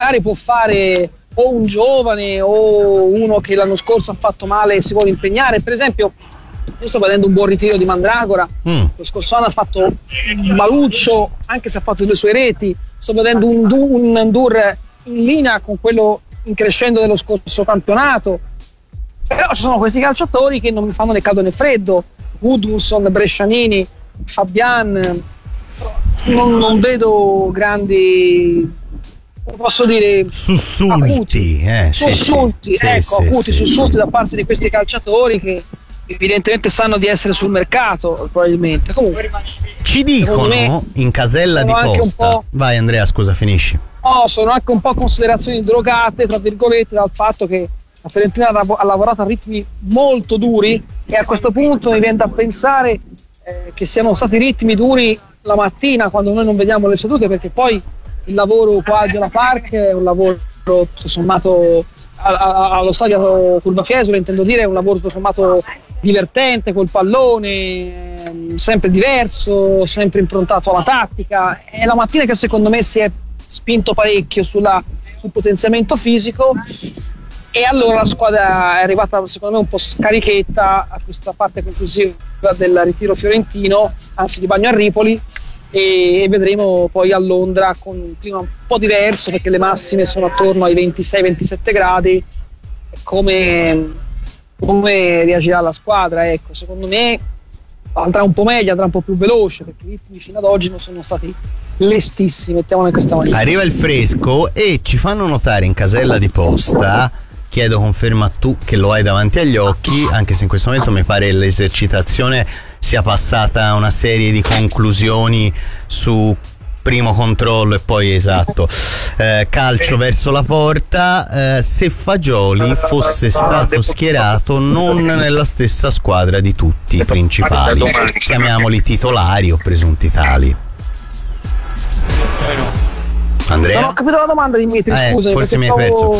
magari può fare o un giovane o uno che l'anno scorso ha fatto male e si vuole impegnare. Per esempio, io sto vedendo un buon ritiro di Mandragora, lo scorso anno ha fatto un maluccio, anche se ha fatto 2 sue reti. Sto vedendo un Ndour in linea con quello in crescendo dello scorso campionato. Però ci sono questi calciatori che non mi fanno né caldo né freddo. Gudmundsson, Brescianini, Fabian, non vedo grandi, posso dire, sussulti, sussulti da parte di questi calciatori che evidentemente sanno di essere sul mercato, probabilmente. Comunque ci dicono in casella di posta. Vai Andrea, scusa, finisci. No, sono anche un po' considerazioni drogate, tra virgolette, dal fatto che la Fiorentina ha lavorato a ritmi molto duri, e a questo punto mi viene da pensare che siano stati ritmi duri la mattina quando noi non vediamo le sedute, perché poi il lavoro qua al Viola Park è un lavoro tutto sommato allo stadio Curva Fiesole, intendo dire, è un lavoro tutto sommato divertente, col pallone, sempre diverso, sempre improntato alla tattica. È la mattina che secondo me si è spinto parecchio sul potenziamento fisico, e allora la squadra è arrivata secondo me un po' scarichetta a questa parte conclusiva del ritiro fiorentino, anzi di bagno a Ripoli, e vedremo poi a Londra con un clima un po' diverso, perché le massime sono attorno ai 26-27 gradi. Come reagirà la squadra? Ecco, secondo me andrà un po' meglio, andrà un po' più veloce, perché i ritmi fino ad oggi non sono stati lestissimi, mettiamola in questa maniera. Arriva il fresco e ci fanno notare in casella di posta, chiedo conferma tu che lo hai davanti agli occhi, anche se in questo momento mi pare l'esercitazione sia passata a una serie di conclusioni su primo controllo e poi calcio verso la porta. Se Fagioli fosse stato schierato non nella stessa squadra di tutti i principali, chiamiamoli titolari o presunti tali. Andrea? Non ho capito la domanda, Dimitri, scusa. Forse mi hai perso.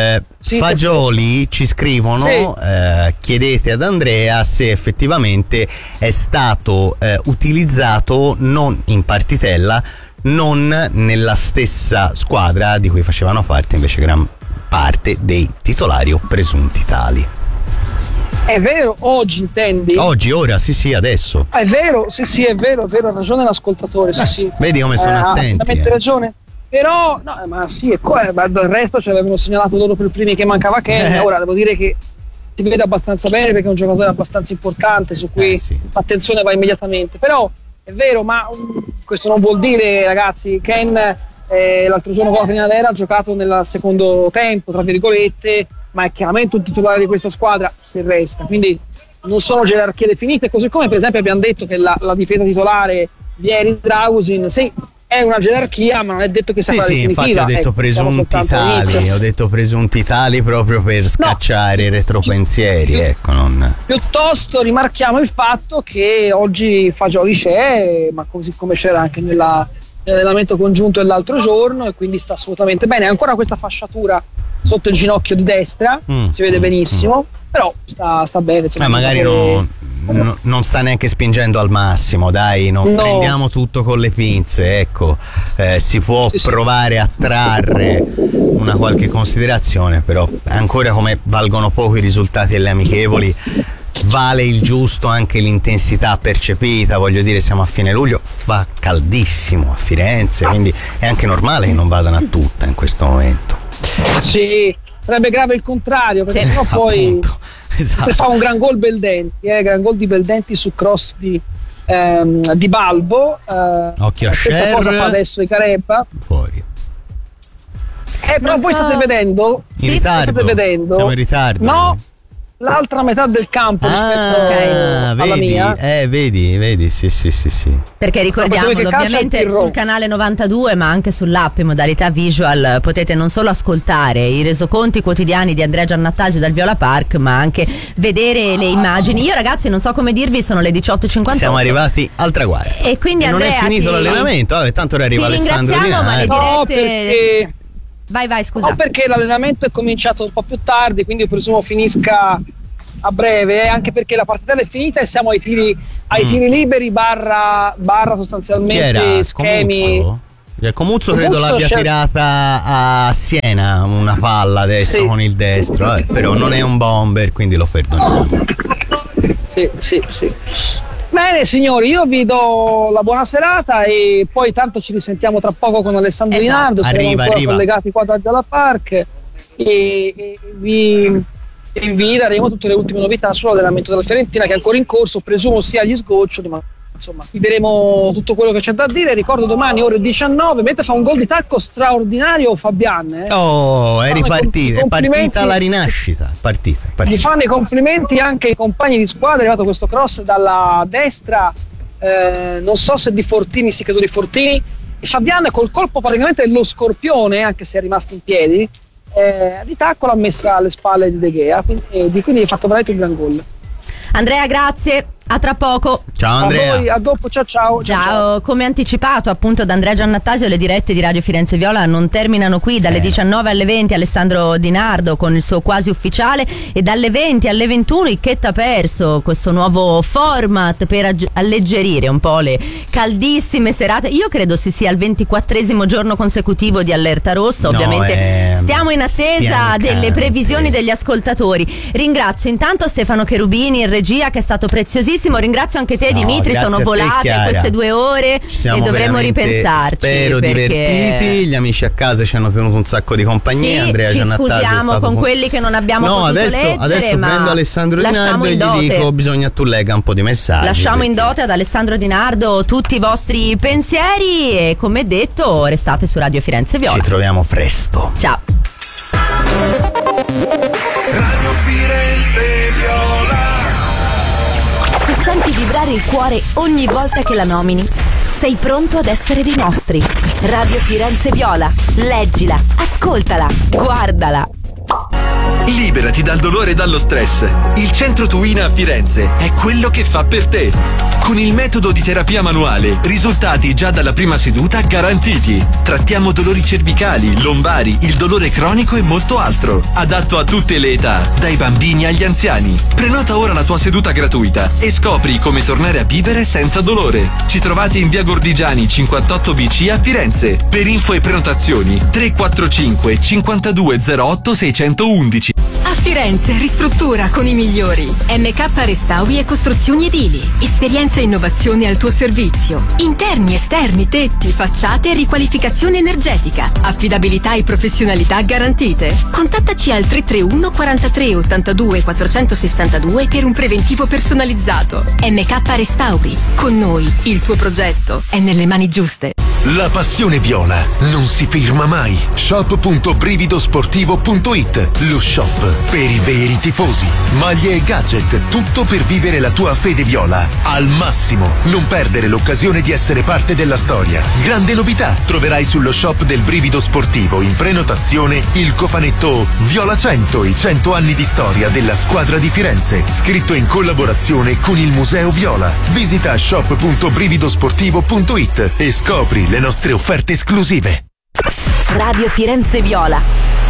Fagioli ci scrivono, chiedete ad Andrea se effettivamente è stato utilizzato non in partitella, non nella stessa squadra di cui facevano parte invece gran parte dei titolari o presunti tali. È vero, oggi intendi? Oggi, ora, sì, adesso. È vero, sì, è vero, ha ragione l'ascoltatore, sì. Vedi come sono attenti. Avete ragione. Però, no, ma sì, ma del resto ci avevano segnalato loro per primi che mancava Ken. Ora devo dire che si vede abbastanza bene, perché è un giocatore abbastanza importante su cui l'attenzione va immediatamente. Però è vero, ma questo non vuol dire, ragazzi, Ken l'altro giorno con la Primavera ha giocato nel secondo tempo, tra virgolette, ma è chiaramente un titolare di questa squadra se resta. Quindi non sono gerarchie definite, così come per esempio abbiamo detto che la difesa titolare Vieri, Dragusin, sì, è una gerarchia, ma non è detto che sia la definitiva. Infatti ho detto presunti tali, presunti tali proprio per scacciare i retropensieri, ecco, non. Piuttosto rimarchiamo il fatto che oggi Fagioli c'è, ma così come c'era anche nell'allenamento congiunto dell'altro giorno, e quindi sta assolutamente bene. Ancora questa fasciatura sotto il ginocchio di destra, si vede benissimo, però sta bene. Magari non sta neanche spingendo al massimo, dai, non prendiamo tutto con le pinze, ecco, si può provare a trarre una qualche considerazione, però ancora come valgono poco i risultati delle amichevoli, vale il giusto anche l'intensità percepita. Voglio dire, siamo a fine luglio, fa caldissimo a Firenze, quindi è anche normale che non vadano a tutta in questo momento. Sì, sarebbe grave il contrario, perché sennò poi appunto. Esatto. Fa un gran gol Beldenti, gran gol di Beldenti su cross di Balbo, occhio a stessa Scher, cosa fa adesso Icarebba fuori. Però voi state vedendo? State vedendo? Siamo in ritardo. No, l'altra metà del campo rispetto alla mia. Vedi, sì. Perché ricordiamolo, ovviamente sul canale 92, ma anche sull'app in modalità visual potete non solo ascoltare i resoconti quotidiani di Andrea Giannattasio dal Viola Park, ma anche vedere le immagini. Io, ragazzi, non so come dirvi, sono le 18:58. Siamo arrivati al traguardo. E quindi non Andrea, è finito l'allenamento, tanto ora arriva Alessandro Di ma le dirette... No, perché... Vai, scusa. No, perché l'allenamento è cominciato un po' più tardi, quindi io presumo finisca a breve, anche perché la partita è finita e siamo ai tiri liberi barra sostanzialmente schemi. Comuzzo credo l'abbia tirata a Siena una palla adesso con il destro, però non è un bomber, quindi lo perdoniamo. Sì. Bene signori, io vi do la buona serata e poi tanto ci risentiamo tra poco con Alessandro Di Nardo, arriva. collegati qua da Viola Park e vi daremo tutte le ultime novità sull'allenamento della Fiorentina, che è ancora in corso, presumo sia agli sgoccioli, ma insomma vi diremo tutto quello che c'è da dire. Ricordo domani ore 19 mentre fa un gol di tacco straordinario Fabian, è partita la rinascita, partita. Gli fanno i complimenti anche i compagni di squadra. È arrivato questo cross dalla destra, non so se di Fortini, sì, credo di Fortini, e Fabian col colpo praticamente dello scorpione, anche se è rimasto in piedi, di tacco l'ha messa alle spalle di De Gea, quindi ha fatto veramente un gran gol. Andrea, grazie, a tra poco. Ciao Andrea. A voi, a dopo, ciao. Come anticipato appunto da Andrea Giannattasio, le dirette di Radio Firenze Viola non terminano qui. Dalle 19 alle 20 Alessandro Di Nardo con il suo quasi ufficiale, e dalle 20 alle 21 il Che t'ha perso, questo nuovo format per alleggerire un po' le caldissime serate. Io credo si sia al 24esimo giorno consecutivo di allerta rossa, ovviamente stiamo in attesa delle previsioni degli ascoltatori. Ringrazio intanto Stefano Cherubini in regia, che è stato preziosissimo. Ringrazio anche te, Dimitri, sono volate queste 2 ore e dovremmo ripensarci. Spero divertiti, gli amici a casa ci hanno tenuto un sacco di compagnia. Sì, Andrea ci scusiamo con quelli che non abbiamo potuto leggere. Adesso prendo Alessandro Di Nardo e gli dico bisogna tu lega un po' di messaggi. Lasciamo in dote ad Alessandro Di Nardo tutti i vostri pensieri e, come detto, restate su Radio Firenze Viola. Ci troviamo presto. Ciao. Radio Firenze Viola. Se senti vibrare il cuore ogni volta che la nomini, sei pronto ad essere dei nostri. Radio Firenze Viola. Leggila, ascoltala, guardala. Liberati dal dolore e dallo stress. Il Centro Tuina a Firenze è quello che fa per te. Con il metodo di terapia manuale, risultati già dalla prima seduta garantiti. Trattiamo dolori cervicali, lombari, il dolore cronico e molto altro. Adatto a tutte le età, dai bambini agli anziani. Prenota ora la tua seduta gratuita e scopri come tornare a vivere senza dolore. Ci trovate in via Gordigiani 58BC a Firenze. Per info e prenotazioni 345 5208 611. A Firenze ristruttura con i migliori. MK Restauri e Costruzioni Edili. Esperienza e innovazione al tuo servizio. Interni, esterni, tetti, facciate e riqualificazione energetica. Affidabilità e professionalità garantite. Contattaci al 331 43 82 462 per un preventivo personalizzato. MK Restauri. Con noi il tuo progetto è nelle mani giuste. La passione viola non si ferma mai. Shop.brividosportivo.it. Lo shop per i veri tifosi. Maglie e gadget, tutto per vivere la tua fede viola al massimo. Non perdere l'occasione di essere parte della storia. Grande novità, troverai sullo shop del Brivido Sportivo in prenotazione il cofanetto Viola 100, i 100 anni di storia della squadra di Firenze, scritto in collaborazione con il Museo Viola. Visita shop.brividosportivo.it e scopri le nostre offerte esclusive. Radio Firenze Viola.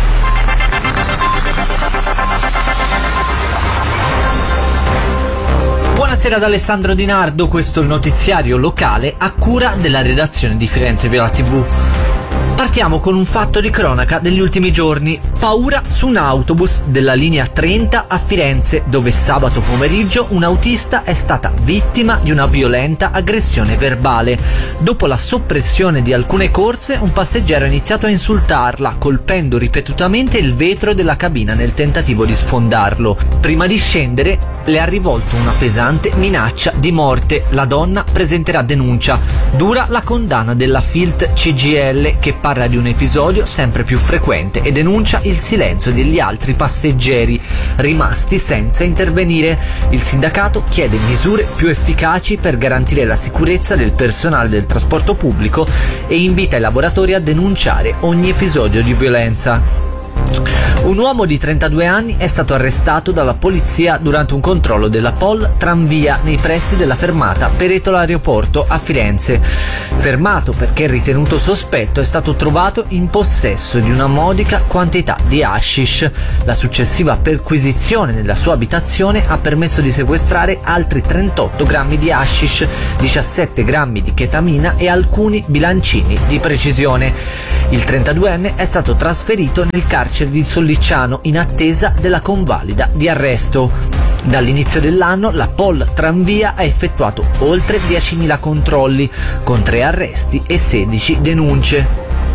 Buonasera ad Alessandro Di Nardo, questo è il notiziario locale a cura della redazione di Firenze Viola TV. Partiamo con un fatto di cronaca degli ultimi giorni. Paura su un autobus della linea 30 a Firenze, dove sabato pomeriggio un autista è stata vittima di una violenta aggressione verbale. Dopo la soppressione di alcune corse, un passeggero ha iniziato a insultarla, colpendo ripetutamente il vetro della cabina nel tentativo di sfondarlo. Prima di scendere, le ha rivolto una pesante minaccia di morte. La donna presenterà denuncia. Dura la condanna della Filt CGL, che parla di un episodio sempre più frequente e denuncia il silenzio degli altri passeggeri rimasti senza intervenire. Il sindacato chiede misure più efficaci per garantire la sicurezza del personale del trasporto pubblico e invita i lavoratori a denunciare ogni episodio di violenza. Un uomo di 32 anni è stato arrestato dalla polizia durante un controllo della Pol Tranvia nei pressi della fermata Peretola Aeroporto a Firenze. Fermato perché ritenuto sospetto, è stato trovato in possesso di una modica quantità di hashish. La successiva perquisizione nella sua abitazione ha permesso di sequestrare altri 38 grammi di hashish, 17 grammi di chetamina e alcuni bilancini di precisione. Il 32enne è stato trasferito nel carcere di Sollicciano in attesa della convalida di arresto. Dall'inizio dell'anno la Pol Tranvia ha effettuato oltre 10.000 controlli, con 3 arresti e 16 denunce.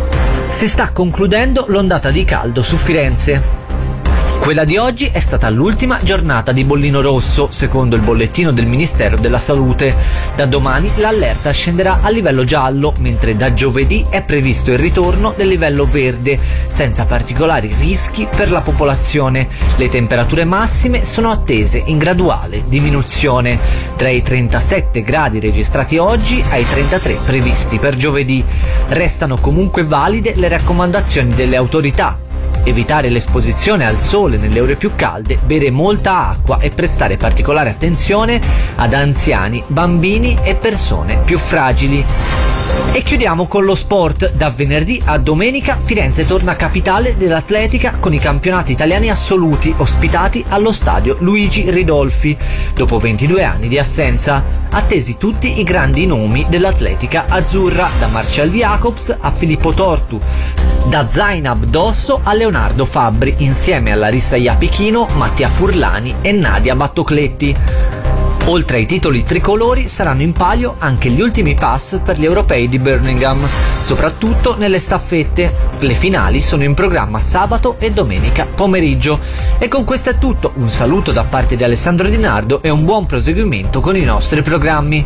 Si sta concludendo l'ondata di caldo su Firenze. Quella di oggi è stata l'ultima giornata di bollino rosso, secondo il bollettino del Ministero della Salute. Da domani l'allerta scenderà a livello giallo, mentre da giovedì è previsto il ritorno del livello verde, senza particolari rischi per la popolazione. Le temperature massime sono attese in graduale diminuzione, tra i 37 gradi registrati oggi ai 33 previsti per giovedì. Restano comunque valide le raccomandazioni delle autorità: evitare l'esposizione al sole nelle ore più calde, bere molta acqua e prestare particolare attenzione ad anziani, bambini e persone più fragili. E chiudiamo con lo sport. Da venerdì a domenica Firenze torna capitale dell'atletica con i campionati italiani assoluti ospitati allo stadio Luigi Ridolfi. Dopo 22 anni di assenza, attesi tutti i grandi nomi dell'atletica azzurra, da Marcel Jacobs a Filippo Tortu, da Zainab Dosso a Leonardo Fabbri, insieme a Larissa Iapichino, Mattia Furlani e Nadia Battocletti. Oltre ai titoli tricolori saranno in palio anche gli ultimi pass per gli europei di Birmingham, soprattutto nelle staffette. Le finali sono in programma sabato e domenica pomeriggio. E con questo è tutto, un saluto da parte di Alessandro Di Nardo e un buon proseguimento con i nostri programmi.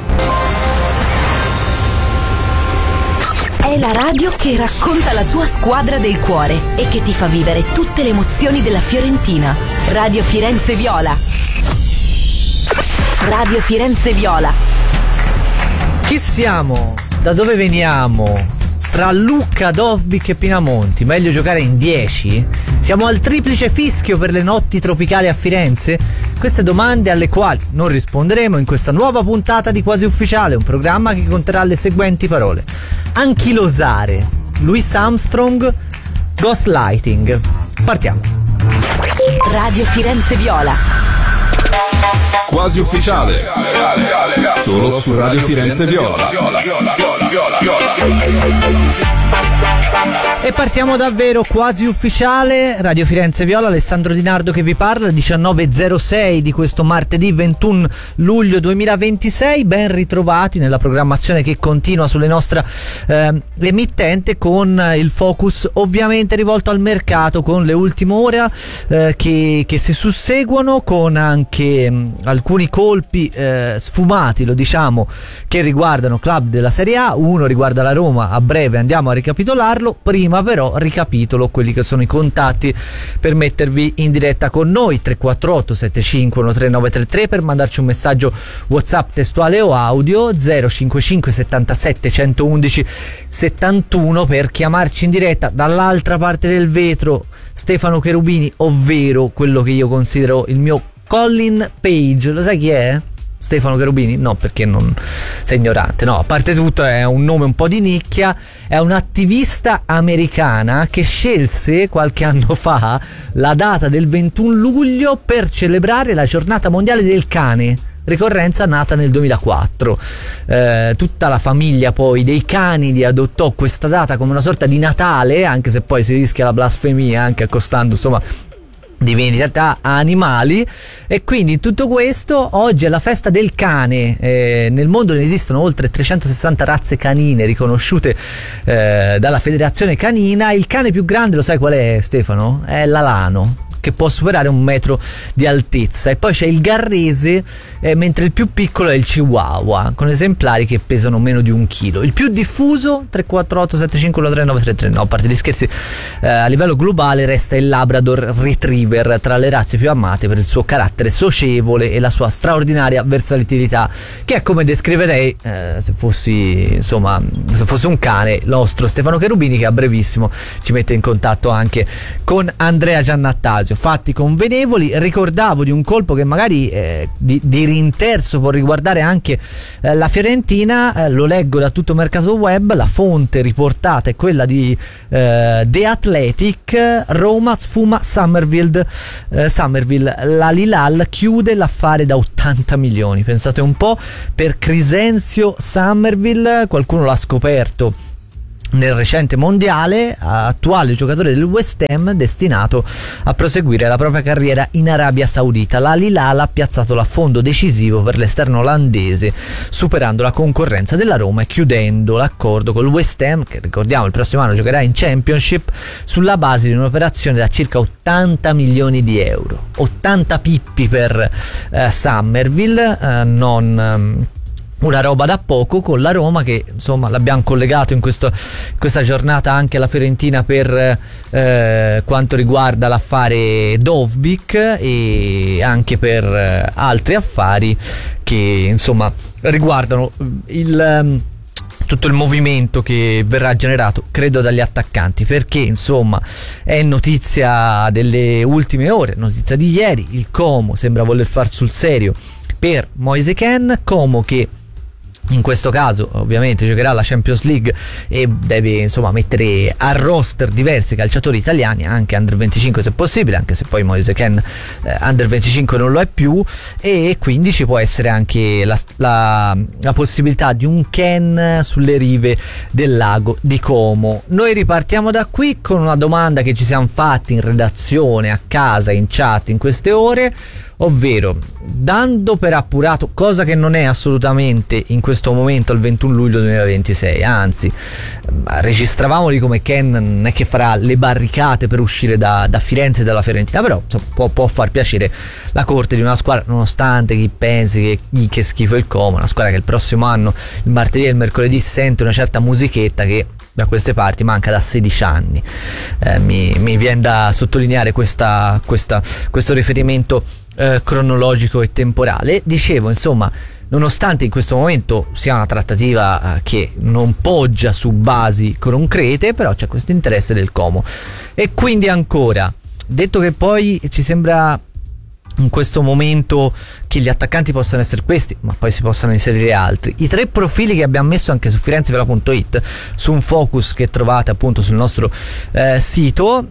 È la radio che racconta la tua squadra del cuore e che ti fa vivere tutte le emozioni della Fiorentina. Radio Firenze Viola. Radio Firenze Viola. Chi siamo? Da dove veniamo? Tra Lucca, Dovbik e Pinamonti, meglio giocare in 10? Siamo al triplice fischio per le notti tropicali a Firenze? Queste domande alle quali non risponderemo in questa nuova puntata di Quasi Ufficiale, un programma che conterrà le seguenti parole: anchilosare, Louis Armstrong, ghostlighting. Partiamo. Radio Firenze Viola. Quasi Ufficiale, solo su Radio Firenze Viola. E partiamo davvero, Quasi Ufficiale, Radio Firenze Viola, Alessandro Di Nardo che vi parla, 19.06 di questo martedì 21 luglio 2026, ben ritrovati nella programmazione che continua sulle nostre emittente, con il focus ovviamente rivolto al mercato, con le ultime ore che si susseguono, con anche alcuni colpi sfumati, lo diciamo, che riguardano club della Serie A. Uno riguarda la Roma, a breve andiamo a ricapitolarlo. Prima però ricapitolo quelli che sono i contatti per mettervi in diretta con noi: 348 75 13933 per mandarci un messaggio WhatsApp testuale o audio, 055 77 111 71 per chiamarci in diretta. Dall'altra parte del vetro Stefano Cherubini, ovvero quello che io considero il mio Colin Page. Lo sai chi è? Stefano Cherubini? No, perché non sei ignorante. No, a parte tutto è un nome un po' di nicchia. È un'attivista americana che scelse qualche anno fa la data del 21 luglio per celebrare la giornata mondiale del cane, ricorrenza nata nel 2004. Tutta la famiglia poi dei canidi adottò questa data come una sorta di Natale, anche se poi si rischia la blasfemia anche accostando, insomma, divinità animali. E quindi in tutto questo oggi è la festa del cane. Nel mondo ne esistono oltre 360 razze canine riconosciute dalla Federazione Canina. Il cane più grande, lo sai qual è, Stefano? È l'alano, che può superare 1 metro di altezza, e poi c'è il Garrese, mentre il più piccolo è il Chihuahua, con esemplari che pesano meno di 1 chilo. Il più diffuso 348 75 39339. No, a parte gli scherzi, a livello globale resta il Labrador Retriever, tra le razze più amate per il suo carattere socievole e la sua straordinaria versatilità, che è come descriverei se fossi un cane, nostro Stefano Cherubini, che a brevissimo ci mette in contatto anche con Andrea Giannattasio. Fatti convenevoli. Ricordavo di un colpo che magari di rinterzo può riguardare anche la Fiorentina, lo leggo da tutto Mercato Web, la fonte riportata è quella di The Athletic. Roma sfuma Summerville, la Lilal chiude l'affare da 80 milioni, pensate un po', per Crisenzio Summerville. Qualcuno l'ha scoperto nel recente mondiale, attuale giocatore del West Ham destinato a proseguire la propria carriera in Arabia Saudita. La Lilal ha piazzato l'affondo decisivo per l'esterno olandese, superando la concorrenza della Roma e chiudendo l'accordo col West Ham, che ricordiamo il prossimo anno giocherà in Championship, sulla base di un'operazione da circa 80 milioni di euro. 80 pippi per Summerville, non una roba da poco, con la Roma che insomma l'abbiamo collegato in questa giornata anche alla Fiorentina per quanto riguarda l'affare Dovbyk, e anche per altri affari che insomma riguardano tutto il movimento che verrà generato, credo, dagli attaccanti, perché insomma è notizia delle ultime ore, notizia di ieri, il Como sembra voler far sul serio per Moise Kean. Como che in questo caso ovviamente giocherà la Champions League e deve insomma mettere a roster diversi calciatori italiani, anche under 25 se possibile, anche se poi Moise Kean under 25 non lo è più, e quindi ci può essere anche la possibilità di un Kean sulle rive del lago di Como. Noi ripartiamo da qui con una domanda che ci siamo fatti in redazione, a casa, in chat in queste ore, ovvero, dando per appurato, cosa che non è assolutamente in questo momento il 21 luglio 2026, anzi registravamo di come Kean non è che farà le barricate per uscire da Firenze e dalla Fiorentina, però insomma, può far piacere la corte di una squadra, nonostante chi pensi che schifo il Como, una squadra che il prossimo anno, il martedì e il mercoledì, sente una certa musichetta che da queste parti manca da 16 anni. Mi viene da sottolineare questo riferimento cronologico e temporale. Dicevo, insomma, nonostante in questo momento sia una trattativa che non poggia su basi concrete, però c'è questo interesse del Como, e quindi ancora detto che poi ci sembra in questo momento che gli attaccanti possano essere questi, ma poi si possano inserire altri. I 3 profili che abbiamo messo anche su firenzeviola.it, su un focus che trovate appunto sul nostro sito,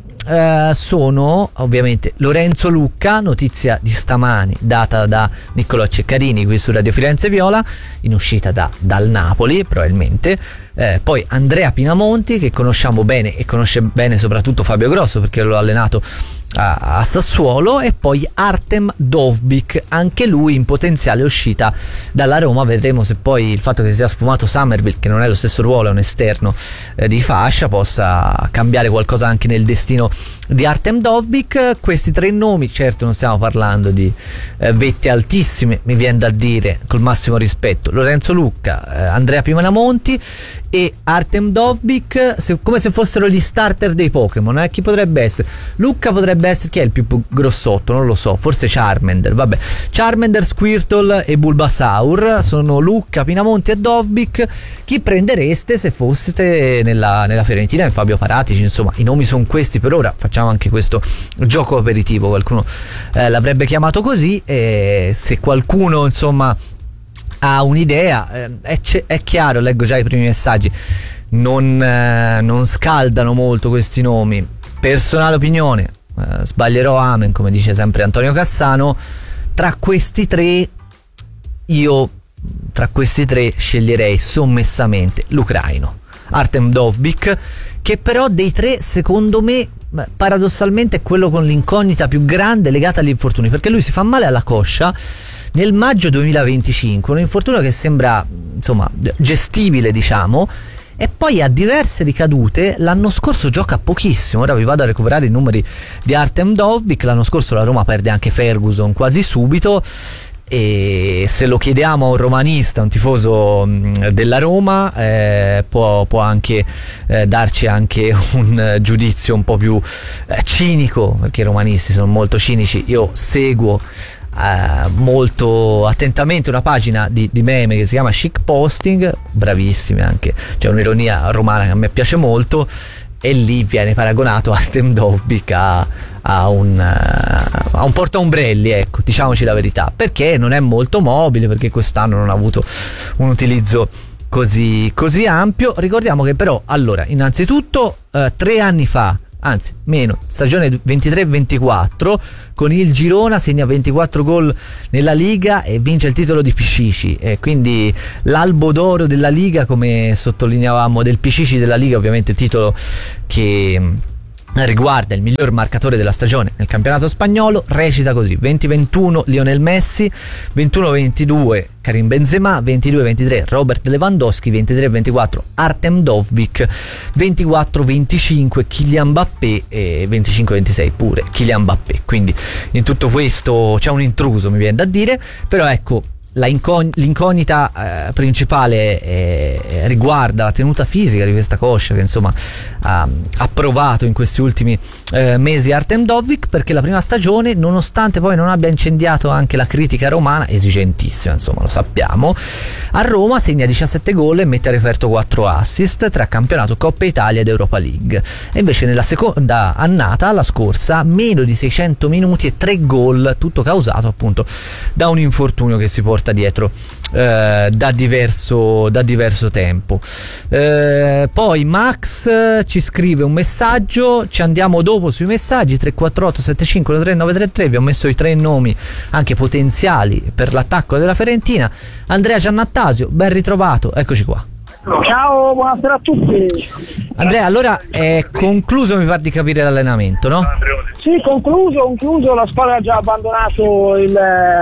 sono ovviamente Lorenzo Lucca, notizia di stamani data da Niccolò Ceccarini qui su Radio Firenze Viola, in uscita dal Napoli probabilmente, poi Andrea Pinamonti, che conosciamo bene e conosce bene soprattutto Fabio Grosso perché l'ho allenato a Sassuolo, e poi Artem Dovbyk, anche lui in potenziale uscita dalla Roma. Vedremo se poi il fatto che sia sfumato Summerville, che non è lo stesso ruolo, è un esterno di fascia, possa cambiare qualcosa anche nel destino di Artem Dovbyk. Questi 3 nomi, certo non stiamo parlando di vette altissime, mi viene da dire, col massimo rispetto, Lorenzo Lucca, Andrea Pinamonti e Artem Dovbyk, come se fossero gli starter dei Pokémon. Chi potrebbe essere? Lucca potrebbe essere, chi è il più grossotto? Non lo so, forse Charmander. Vabbè, Charmander, Squirtle e Bulbasaur sono Lucca, Pinamonti e Dovbyk. Chi prendereste se foste nella Fiorentina e Fabio Paratici? Insomma, i nomi sono questi per ora. Facciamo anche questo gioco aperitivo, qualcuno l'avrebbe chiamato così, e se qualcuno insomma ha un'idea, è chiaro, leggo già i primi messaggi, non scaldano molto questi nomi. Personale opinione, sbaglierò amen, come dice sempre Antonio Cassano. Tra questi tre sceglierei sommessamente l'ucraino Artem Dovbyk, che però dei 3 secondo me paradossalmente è quello con l'incognita più grande legata agli infortuni, perché lui si fa male alla coscia nel maggio 2025, un infortunio che sembra insomma gestibile, diciamo, e poi ha diverse ricadute. L'anno scorso gioca pochissimo, ora vi vado a recuperare i numeri di Artem Dovbyk. L'anno scorso la Roma perde anche Ferguson quasi subito, e se lo chiediamo a un romanista, un tifoso della Roma, può anche darci anche un giudizio un po' più cinico, perché i romanisti sono molto cinici. Io seguo molto attentamente una pagina di meme che si chiama Chic Posting, bravissimi anche, c'è un'ironia romana che a me piace molto, e lì viene paragonato Artem Dovbyk a un portaombrelli, ecco, diciamoci la verità, perché non è molto mobile, perché quest'anno non ha avuto un utilizzo così ampio. Ricordiamo che però, allora, innanzitutto 3 anni fa, anzi meno, stagione 23-24, con il Girona segna 24 gol nella Liga e vince il titolo di Pichichi, e quindi l'albo d'oro della Liga, come sottolineavamo, del Pichichi della Liga, ovviamente titolo che riguarda il miglior marcatore della stagione nel campionato spagnolo. Recita così: 20-21 Lionel Messi, 21-22 Karim Benzema, 22-23 Robert Lewandowski, 23-24 Artem Dovbyk, 24-25 Kylian Mbappé e 25-26 pure Kylian Mbappé. Quindi in tutto questo c'è un intruso, mi viene da dire, però ecco, l'incognita principale riguarda la tenuta fisica di questa coscia, che insomma ha provato in questi ultimi mesi Artem Dovbyk, perché la prima stagione, nonostante poi non abbia incendiato anche la critica romana, esigentissima, insomma, lo sappiamo, a Roma segna 17 gol e mette a referto 4 assist tra campionato, Coppa Italia ed Europa League. E invece nella seconda annata, la scorsa, meno di 600 minuti e 3 gol, tutto causato appunto da un infortunio che si porta dietro da diverso tempo. Poi Max ci scrive un messaggio, ci andiamo dopo sui messaggi. 348 75 3933, vi ho messo i 3 nomi anche potenziali per l'attacco della Fiorentina. Andrea Giannattasio, ben ritrovato, eccoci qua. Ciao, buonasera a tutti. Andrea, allora è concluso, mi pare di capire, l'allenamento, no? Sì, concluso, la squadra ha già abbandonato il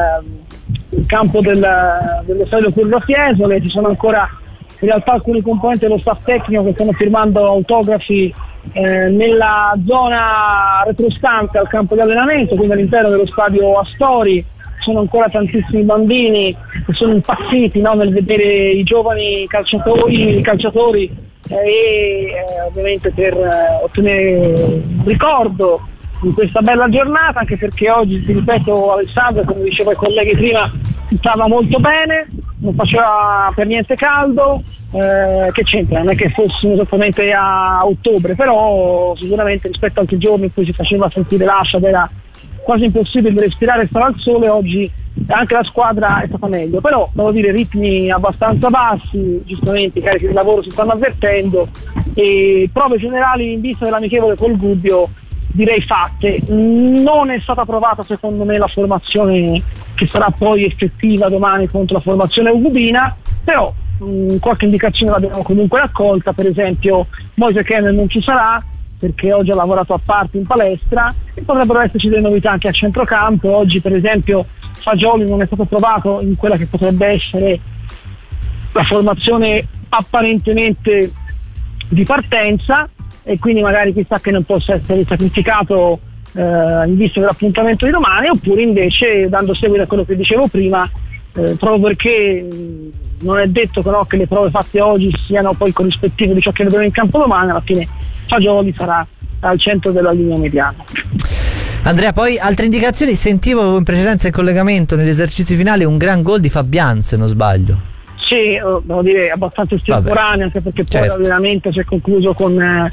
campo dello stadio Curva Fiesole. Ci sono ancora in realtà alcuni componenti dello staff tecnico che stanno firmando autografi nella zona retrostante al campo di allenamento, quindi all'interno dello stadio Astori. Sono ancora tantissimi bambini che sono impazziti, no, nel vedere i giovani calciatori e ovviamente per ottenere un ricordo di questa bella giornata, anche perché oggi, ti ripeto Alessandro, come diceva i colleghi prima, si stava molto bene, non faceva per niente caldo, che c'entra, non è che fossimo esattamente a ottobre, però sicuramente rispetto a altri giorni in cui si faceva sentire l'ascia ed era quasi impossibile respirare e stare al sole, oggi anche la squadra è stata meglio, però devo dire ritmi abbastanza bassi, giustamente i carichi di lavoro si stanno avvertendo, e prove generali in vista dell'amichevole col Gubbio direi fatte. Non è stata provata secondo me la formazione che sarà poi effettiva domani contro la formazione ugubina, però qualche indicazione l'abbiamo comunque raccolta. Per esempio Moise Kean non ci sarà perché oggi ha lavorato a parte in palestra, e potrebbero esserci delle novità anche a centrocampo. Oggi per esempio Fagioli non è stato provato in quella che potrebbe essere la formazione apparentemente di partenza, e quindi magari chissà che non possa essere sacrificato in vista dell'appuntamento di domani, oppure invece dando seguito a quello che dicevo prima, proprio perché non è detto che le prove fatte oggi siano poi corrispettive di ciò che vedremo in campo domani, alla fine Fagioli sarà al centro della linea mediana. Andrea, poi altre indicazioni, sentivo in precedenza il collegamento negli esercizi finali un gran gol di Fabian, se non sbaglio. Sì, devo dire abbastanza estemporaneo, anche perché poi l'allenamento si è concluso con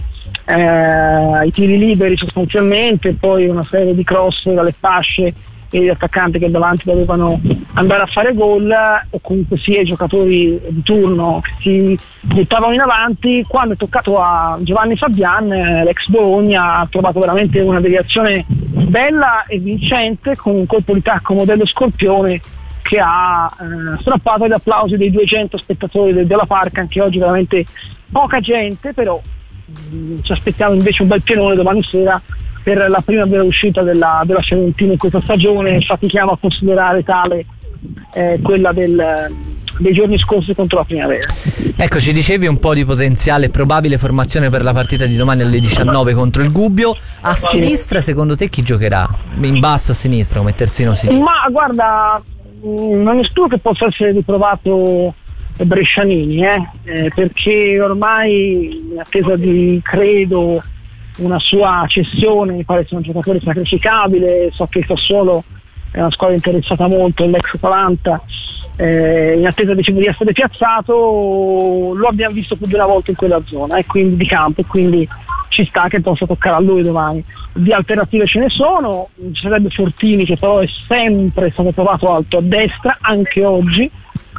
i tiri liberi sostanzialmente, poi una serie di cross dalle fasce e gli attaccanti che davanti dovevano andare a fare gol, o comunque sia i giocatori di turno che si buttavano in avanti. Quando è toccato a Giovanni Fabian, l'ex Bologna ha trovato veramente una deviazione bella e vincente, con un colpo di tacco modello Scorpione che ha strappato gli applausi dei 200 spettatori del Viola Park. Anche oggi veramente poca gente, però ci aspettiamo invece un bel pienone domani sera per la prima vera uscita della Fiorentina in questa stagione. Fatichiamo a considerare tale quella del dei giorni scorsi contro la Primavera. Ecco, ci dicevi un po' di potenziale probabile formazione per la partita di domani alle 19 contro il Gubbio. A sinistra secondo te chi giocherà? In basso a sinistra come terzino sinistro? Ma guarda, non escludo che possa essere riprovato Brescianini, perché ormai in attesa di, credo, una sua cessione, mi pare sia un giocatore sacrificabile. So che il Sassuolo è una squadra interessata molto, l'ex Atalanta, in attesa di essere piazzato. Lo abbiamo visto più di una volta in quella zona quindi di campo, e quindi ci sta che possa toccare a lui domani. Di alternative ce ne sono, ci sarebbe Fortini, che però è sempre stato provato alto a destra, anche oggi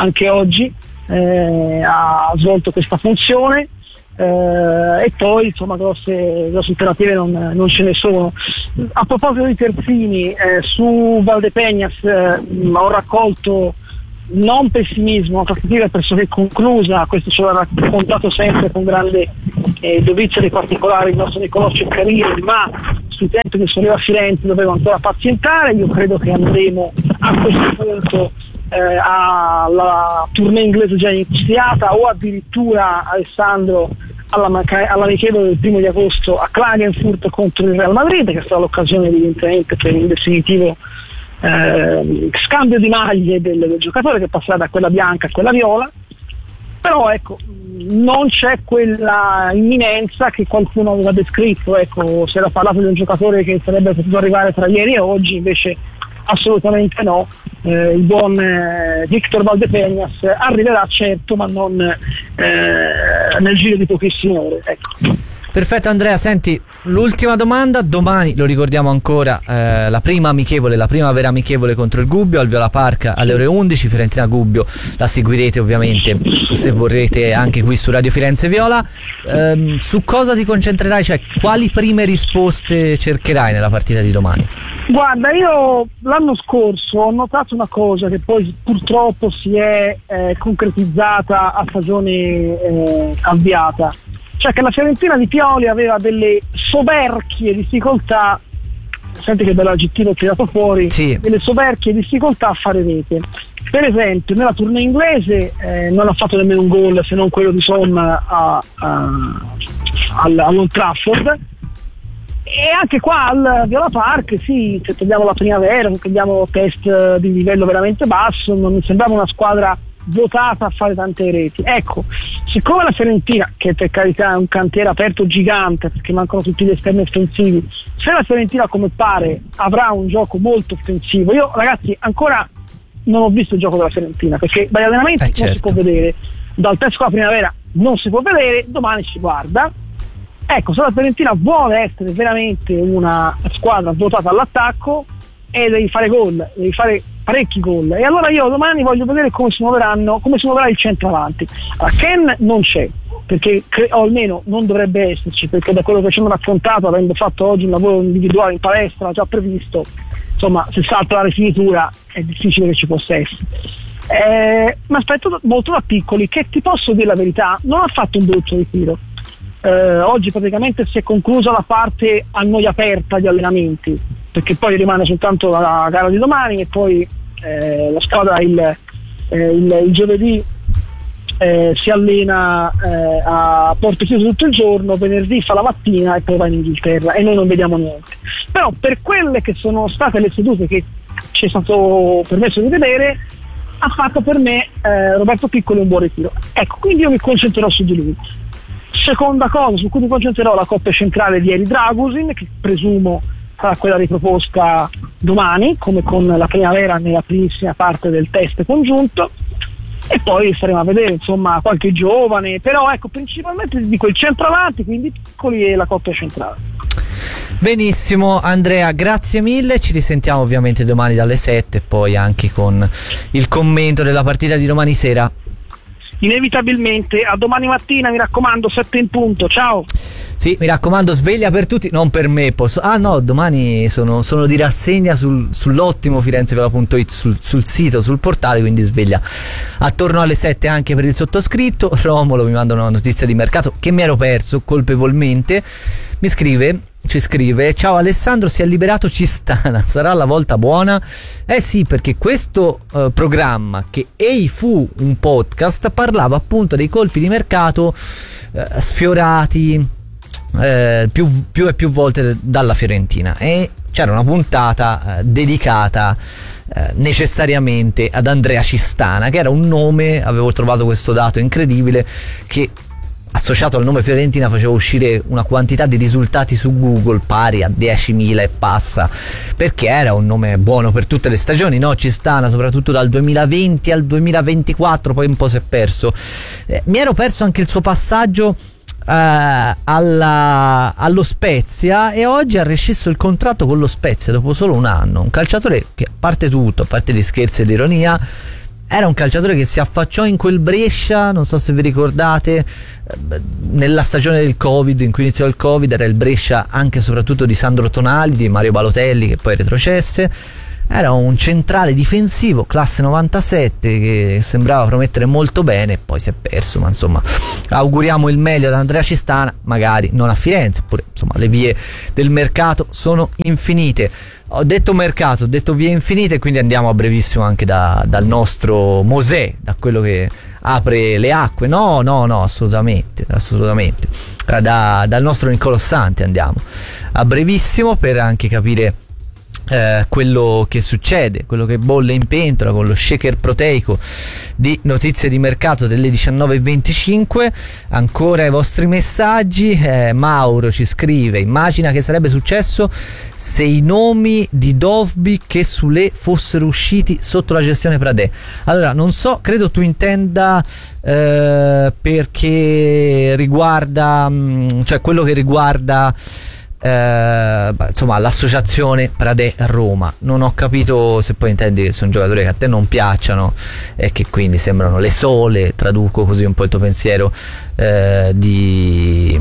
ha svolto questa funzione, e poi insomma grosse alternative non ce ne sono. A proposito di terzini, su Valdepeñas ho raccolto non pessimismo, ma prospettiva pressoché conclusa. Questo ce l'ha raccontato sempre con grande dovizia di particolari il nostro Nicolò Ceccarini, ma sui tempi che sono a Firenze dovevo ancora pazientare. Io credo che andremo a questo punto alla tournée inglese già iniziata, o addirittura, Alessandro, all'amichevole del 1 di agosto a Klagenfurt contro il Real Madrid, che sarà l'occasione evidentemente per il definitivo scambio di maglie del giocatore, che passerà da quella bianca a quella viola. Però ecco, non c'è quella imminenza che qualcuno aveva descritto. Ecco, si era parlato di un giocatore che sarebbe potuto arrivare tra ieri e oggi, invece assolutamente no. Il buon Victor Valdepeñas arriverà certo, ma non nel giro di pochissime ore, ecco. Perfetto Andrea, senti, l'ultima domanda: domani, lo ricordiamo ancora, la prima vera amichevole contro il Gubbio al Viola Park alle ore 11, Fiorentina Gubbio la seguirete ovviamente se vorrete anche qui su Radio Firenze Viola. Su cosa ti concentrerai, cioè quali prime risposte cercherai nella partita di domani? Guarda, io l'anno scorso ho notato una cosa che poi purtroppo si è concretizzata a stagione avviata, cioè che la Fiorentina di Pioli aveva delle soverchie difficoltà, senti che bell'aggettivo tirato fuori, sì, delle soverchie difficoltà a fare rete. Per esempio nella tournée inglese non ha fatto nemmeno un gol, se non quello di Son all'Old Trafford, e anche qua al Viola Park, sì, se togliamo la Primavera, se togliamo test di livello veramente basso, non mi sembrava una squadra votata a fare tante reti. Ecco, siccome la Fiorentina, che per carità è un cantiere aperto gigante perché mancano tutti gli esterni offensivi, se la Fiorentina, come pare, avrà un gioco molto offensivo, io ragazzi ancora non ho visto il gioco della Fiorentina, perché dagli allenamenti non si può vedere, dal test con la Primavera non si può vedere, domani si guarda. Ecco, se la Fiorentina vuole essere veramente una squadra votata all'attacco, e devi fare gol, devi fare parecchi gol, e allora io domani voglio vedere come si muoverà il centravanti. Allora, Ken non c'è, perché o almeno non dovrebbe esserci, perché da quello che ci hanno raccontato, avendo fatto oggi un lavoro individuale in palestra già previsto, insomma se salta la rifinitura è difficile che ci possa essere. Mi aspetto molto da Piccoli, che ti posso dire la verità, non ha fatto un brutto ritiro. Oggi praticamente si è conclusa la parte a noi aperta di allenamenti, perché poi rimane soltanto la gara di domani, e poi la squadra il giovedì si allena a Porto Chiuso tutto il giorno, venerdì fa la mattina e poi va in Inghilterra, e noi non vediamo niente. Però per quelle che sono state le sedute che ci è stato permesso di vedere, ha fatto per me Roberto Piccoli un buon ritiro. Ecco, quindi io mi concentrerò su di lui. Seconda cosa su cui mi concentrerò, la coppia centrale di Eri Dragusin, che presumo sarà quella riproposta domani, come con la Primavera nella primissima parte del test congiunto, e poi staremo a vedere insomma qualche giovane, però ecco, principalmente dico il centravanti, quindi Piccoli, e la coppia centrale. Benissimo Andrea, grazie mille, ci risentiamo ovviamente domani dalle 7, poi anche con il commento della partita di domani sera. Inevitabilmente, a domani mattina, mi raccomando, 7 in punto, ciao. Sì, mi raccomando, sveglia per tutti, non per me, domani sono di rassegna sull'ottimo firenzeviola.it, sul sito, sul portale, quindi sveglia attorno alle 7 anche per il sottoscritto. Romolo mi manda una notizia di mercato che mi ero perso colpevolmente, mi scrive: ci scrive: ciao Alessandro, si è liberato Cistana, sarà la volta buona? Sì, perché questo programma, che fu un podcast, parlava appunto dei colpi di mercato sfiorati più e più volte dalla Fiorentina, e c'era una puntata dedicata necessariamente ad Andrea Cistana, che era un nome, avevo trovato questo dato incredibile, che associato al nome Fiorentina faceva uscire una quantità di risultati su Google pari a 10.000 e passa, perché era un nome buono per tutte le stagioni, no? Cistana, soprattutto dal 2020 al 2024, poi un po' si è perso. Mi ero perso anche il suo passaggio allo Spezia, e oggi ha rescisso il contratto con lo Spezia dopo solo un anno. Un calciatore che, a parte tutto, a parte gli scherzi e l'ironia, era un calciatore che si affacciò in quel Brescia, non so se vi ricordate, nella stagione del Covid, in cui iniziò il Covid, era il Brescia anche e soprattutto di Sandro Tonali, di Mario Balotelli, che poi retrocesse. Era un centrale difensivo, classe 97, che sembrava promettere molto bene, poi si è perso, ma insomma auguriamo il meglio ad Andrea Cistana, magari non a Firenze, oppure insomma le vie del mercato sono infinite. Ho detto mercato, ho detto vie infinite, quindi andiamo a brevissimo anche dal nostro Mosè, da quello che apre le acque. No, assolutamente. Dal nostro Niccolò Santi andiamo a brevissimo per anche capire quello che succede, quello che bolle in pentola con lo shaker proteico di notizie di mercato delle 19:25. Ancora i vostri messaggi. Mauro ci scrive: immagina che sarebbe successo se i nomi di Dovbyk e Sule fossero usciti sotto la gestione Pradè. Allora, non so, credo tu intenda perché riguarda, cioè quello che riguarda insomma l'associazione Pradè Roma. Non ho capito se poi intendi che sono giocatori che a te non piacciono e che quindi sembrano le sole, traduco così un po' il tuo pensiero, di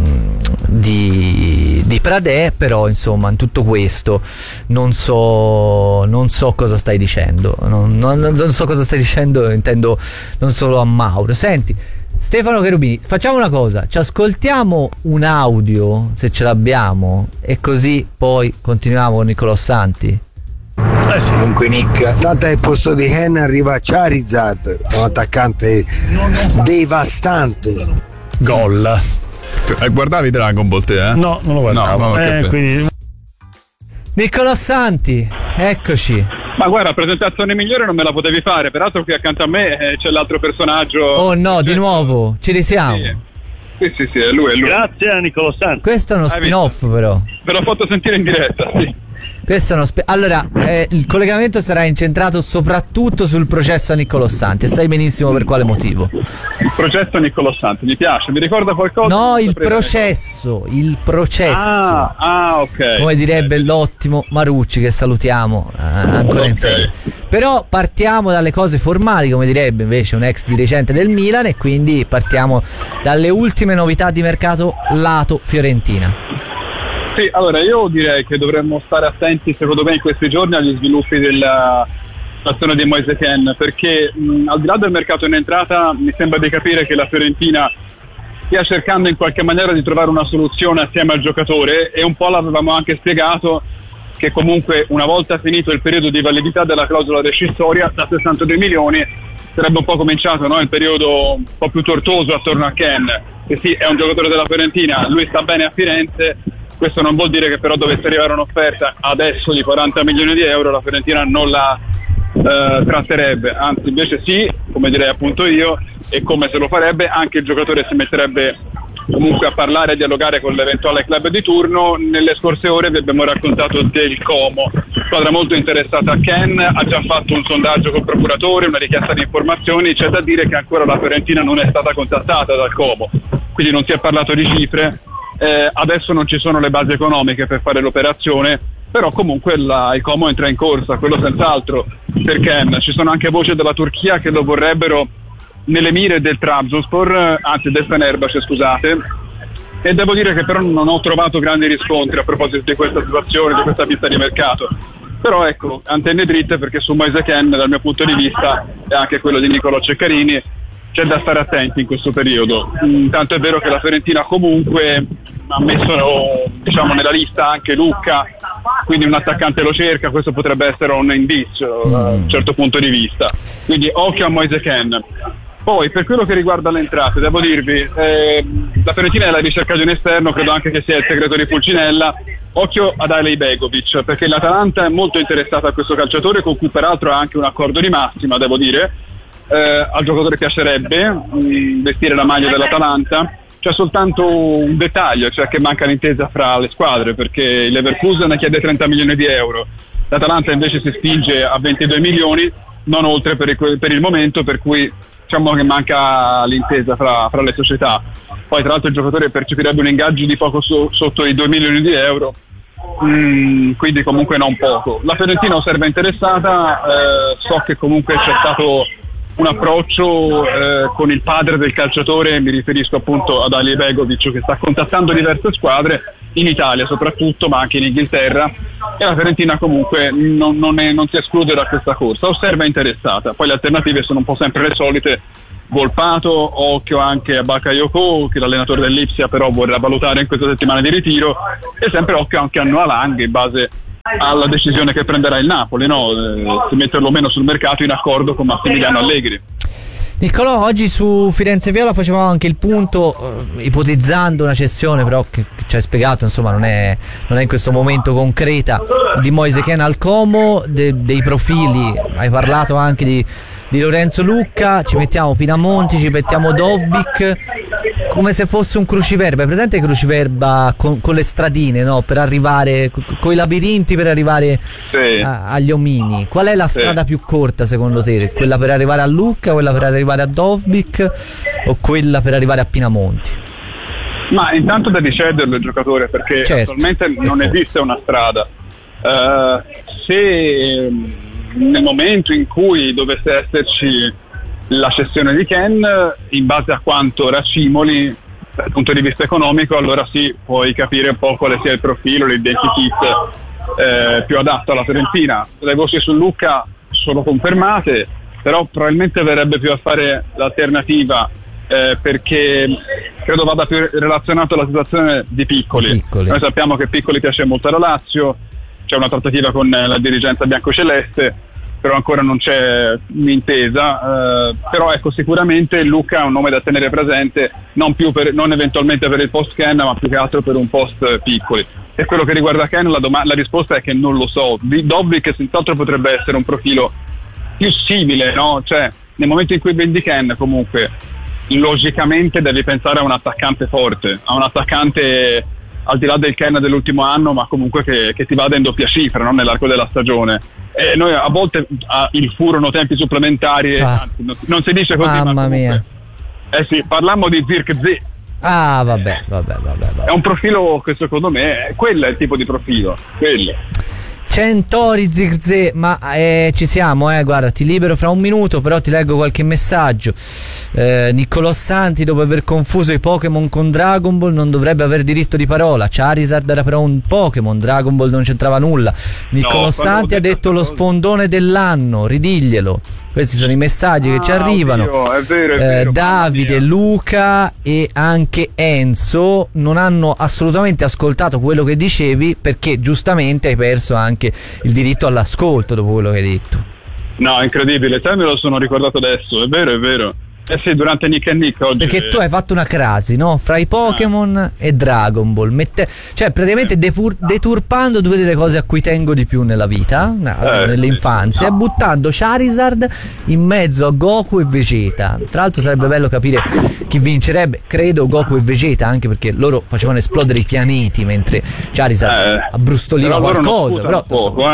Pradè, però insomma in tutto questo non so cosa stai dicendo, non so cosa stai dicendo, intendo non solo a Mauro. Senti Stefano Cherubini, facciamo una cosa, ci ascoltiamo un audio se ce l'abbiamo e così poi continuiamo con Niccolò Santi. Sì. Comunque Nick, tanto al posto di Hen arriva Charizard, un attaccante devastante. Gol. Guardavi Dragon Ball te, eh? No, non lo guardavo. No, quindi... Niccolò Santi, eccoci. Ma guarda, presentazione migliore non me la potevi fare, peraltro qui accanto a me c'è l'altro personaggio. Oh no, di nuovo, ci risiamo. Sì, è lui. Grazie a Niccolò Santi. Questo è uno spin-off però. Ve l'ho fatto sentire in diretta, sì. Questo è uno allora, il collegamento sarà incentrato soprattutto sul processo a Niccolò Santi, e sai benissimo per quale motivo. Il processo a Niccolò Santi, mi piace, mi ricorda qualcosa? No, il processo. Ok. Come direbbe l'ottimo Marucci, che salutiamo ancora in ferie. Però partiamo dalle cose formali, come direbbe invece un ex dirigente del Milan, e quindi partiamo dalle ultime novità di mercato lato Fiorentina. Sì, allora io direi che dovremmo stare attenti secondo me in questi giorni agli sviluppi della situazione di Moise Kean, perché al di là del mercato in entrata mi sembra di capire che la Fiorentina stia cercando in qualche maniera di trovare una soluzione assieme al giocatore, e un po' l'avevamo anche spiegato che comunque una volta finito il periodo di validità della clausola rescissoria da 62 milioni sarebbe un po' cominciato, no? Il periodo un po' più tortuoso attorno a Kean, che sì, è un giocatore della Fiorentina, lui sta bene a Firenze. Questo non vuol dire che però dovesse arrivare un'offerta adesso di 40 milioni di euro la Fiorentina non la tratterebbe, anzi invece sì, come direi appunto io, e come se lo farebbe anche il giocatore si metterebbe comunque a parlare e dialogare con l'eventuale club di turno. Nelle scorse ore vi abbiamo raccontato del Como, squadra molto interessata a Kean, ha già fatto un sondaggio col procuratore, una richiesta di informazioni. C'è da dire che ancora la Fiorentina non è stata contattata dal Como, quindi non si è parlato di cifre. Adesso non ci sono le basi economiche per fare l'operazione, però comunque il Como entra in corsa, quello senz'altro, perché ci sono anche voci della Turchia che lo vorrebbero nelle mire del Trabzonspor, anzi del Fenerbahce, scusate, e devo dire che però non ho trovato grandi riscontri a proposito di questa situazione, di questa pista di mercato. Però ecco, antenne dritte, perché su Moise Kean dal mio punto di vista e anche quello di Niccolò Ceccarini c'è da stare attenti in questo periodo. Tanto è vero che la Fiorentina comunque ha messo diciamo nella lista anche Lucca, quindi un attaccante lo cerca, questo potrebbe essere un indizio da un certo punto di vista, quindi occhio a Moise Kean. Poi per quello che riguarda le entrate, devo dirvi, la Fiorentina è alla ricerca di un esterno, credo anche che sia il segreto di Pulcinella. Occhio ad Alej Begovic, perché l'Atalanta è molto interessata a questo calciatore, con cui peraltro ha anche un accordo di massima, devo dire. Al giocatore piacerebbe vestire la maglia dell'Atalanta. C'è soltanto un dettaglio, cioè che manca l'intesa fra le squadre, perché il Leverkusen chiede 30 milioni di euro, l'Atalanta invece si spinge a 22 milioni, non oltre per il momento, per cui diciamo che manca l'intesa fra le società. Poi tra l'altro il giocatore percepirebbe un ingaggio di poco sotto i 2 milioni di euro, quindi comunque non poco. La Fiorentina osserva interessata, so che comunque c'è stato un approccio con il padre del calciatore, mi riferisco appunto ad Alej Begovic, che sta contattando diverse squadre in Italia soprattutto, ma anche in Inghilterra, e la Fiorentina comunque non si esclude da questa corsa, osserva interessata. Poi le alternative sono un po' sempre le solite: Volpato, occhio anche a Bakayoko, che l'allenatore dell'Ipsia però vorrà valutare in questa settimana di ritiro, e sempre occhio anche a Noah Lang in base alla decisione che prenderà il Napoli, se metterlo o meno sul mercato in accordo con Massimiliano Allegri. Niccolò, oggi su Firenze Viola facevamo anche il punto, ipotizzando una cessione però che ci hai spiegato, insomma non è in questo momento concreta, di Moise Kean al Como, dei profili. Hai parlato anche di Lorenzo Lucca, ci mettiamo Pinamonti, ci mettiamo Dovbyk, come se fosse un cruciverba. È presente il cruciverba con le stradine, no? Per arrivare, con i labirinti per arrivare agli omini. Qual è la strada più corta secondo te? Quella per arrivare a Lucca, quella per arrivare a Dovbyk o quella per arrivare a Pinamonti? Ma intanto devi cederlo il giocatore, perché attualmente non esiste una strada. Se nel momento in cui dovesse esserci la cessione di Kean, in base a quanto racimoli dal punto di vista economico, allora sì, puoi capire un po' quale sia il profilo, l'identikit più adatto alla Fiorentina. Le voci su Lucca sono confermate, però probabilmente verrebbe più a fare l'alternativa, perché credo vada più relazionato alla situazione di Piccoli. Noi sappiamo che Piccoli piace molto alla Lazio, c'è una trattativa con la dirigenza biancoceleste, però ancora non c'è un'intesa, però ecco, sicuramente Lucca è un nome da tenere presente, non eventualmente per il post Kean, ma più che altro per un post Piccoli. E quello che riguarda Kean, la risposta è che non lo so. Dovbyk senz'altro potrebbe essere un profilo più simile, no? Cioè, nel momento in cui vendi Kean, comunque logicamente devi pensare a un attaccante forte, a un attaccante al di là del Kean dell'ultimo anno, ma comunque che ti vada in doppia cifra, no? Nell'arco della stagione. E noi a volte il furono tempi supplementari, anzi, non si dice così, mamma ma comunque, mia. Sì, parliamo di Zirkzee. Vabbè. È un profilo che secondo me, quello è il tipo di profilo, quello. Centori Zirkzee, ma ci siamo, guarda, ti libero fra un minuto, però ti leggo qualche messaggio. Niccolò Santi, dopo aver confuso i Pokémon con Dragon Ball, non dovrebbe aver diritto di parola. Charizard era però un Pokémon, Dragon Ball non c'entrava nulla. Niccolò Santi ha detto lo sfondone dell'anno, ridiglielo. Questi sono i messaggi che ci arrivano. Oddio, è vero, Davide, Luca e anche Enzo non hanno assolutamente ascoltato quello che dicevi, perché giustamente hai perso anche il diritto all'ascolto dopo quello che hai detto. No, incredibile, te me lo sono ricordato adesso, è vero. Sì, durante Nick and Nick oggi. Perché tu hai fatto una crasi, no? Fra i Pokémon e Dragon Ball, cioè praticamente deturpando due delle cose a cui tengo di più nella vita, nell'infanzia, e buttando Charizard in mezzo a Goku e Vegeta. Tra l'altro sarebbe bello capire chi vincerebbe. Credo Goku e Vegeta, anche perché loro facevano esplodere i pianeti mentre Charizard abbrustoliva qualcosa. Però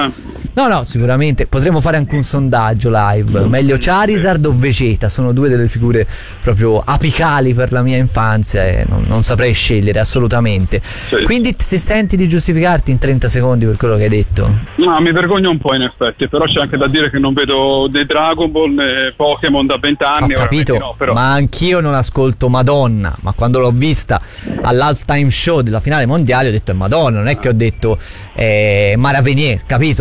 No, sicuramente potremmo fare anche un sondaggio live. Meglio Charizard o Vegeta? Sono due delle figure proprio apicali per la mia infanzia e non saprei scegliere assolutamente. Sì. Quindi ti senti di giustificarti in 30 secondi per quello che hai detto? No, mi vergogno un po' in effetti, però c'è anche da dire che non vedo dei Dragon Ball né Pokémon da 20 anni. Ho capito, no, però. Ma anch'io non ascolto Madonna, ma quando l'ho vista all'halftime show della finale mondiale ho detto Madonna, non è che ho detto Mara Venier, capito? Hai fatto un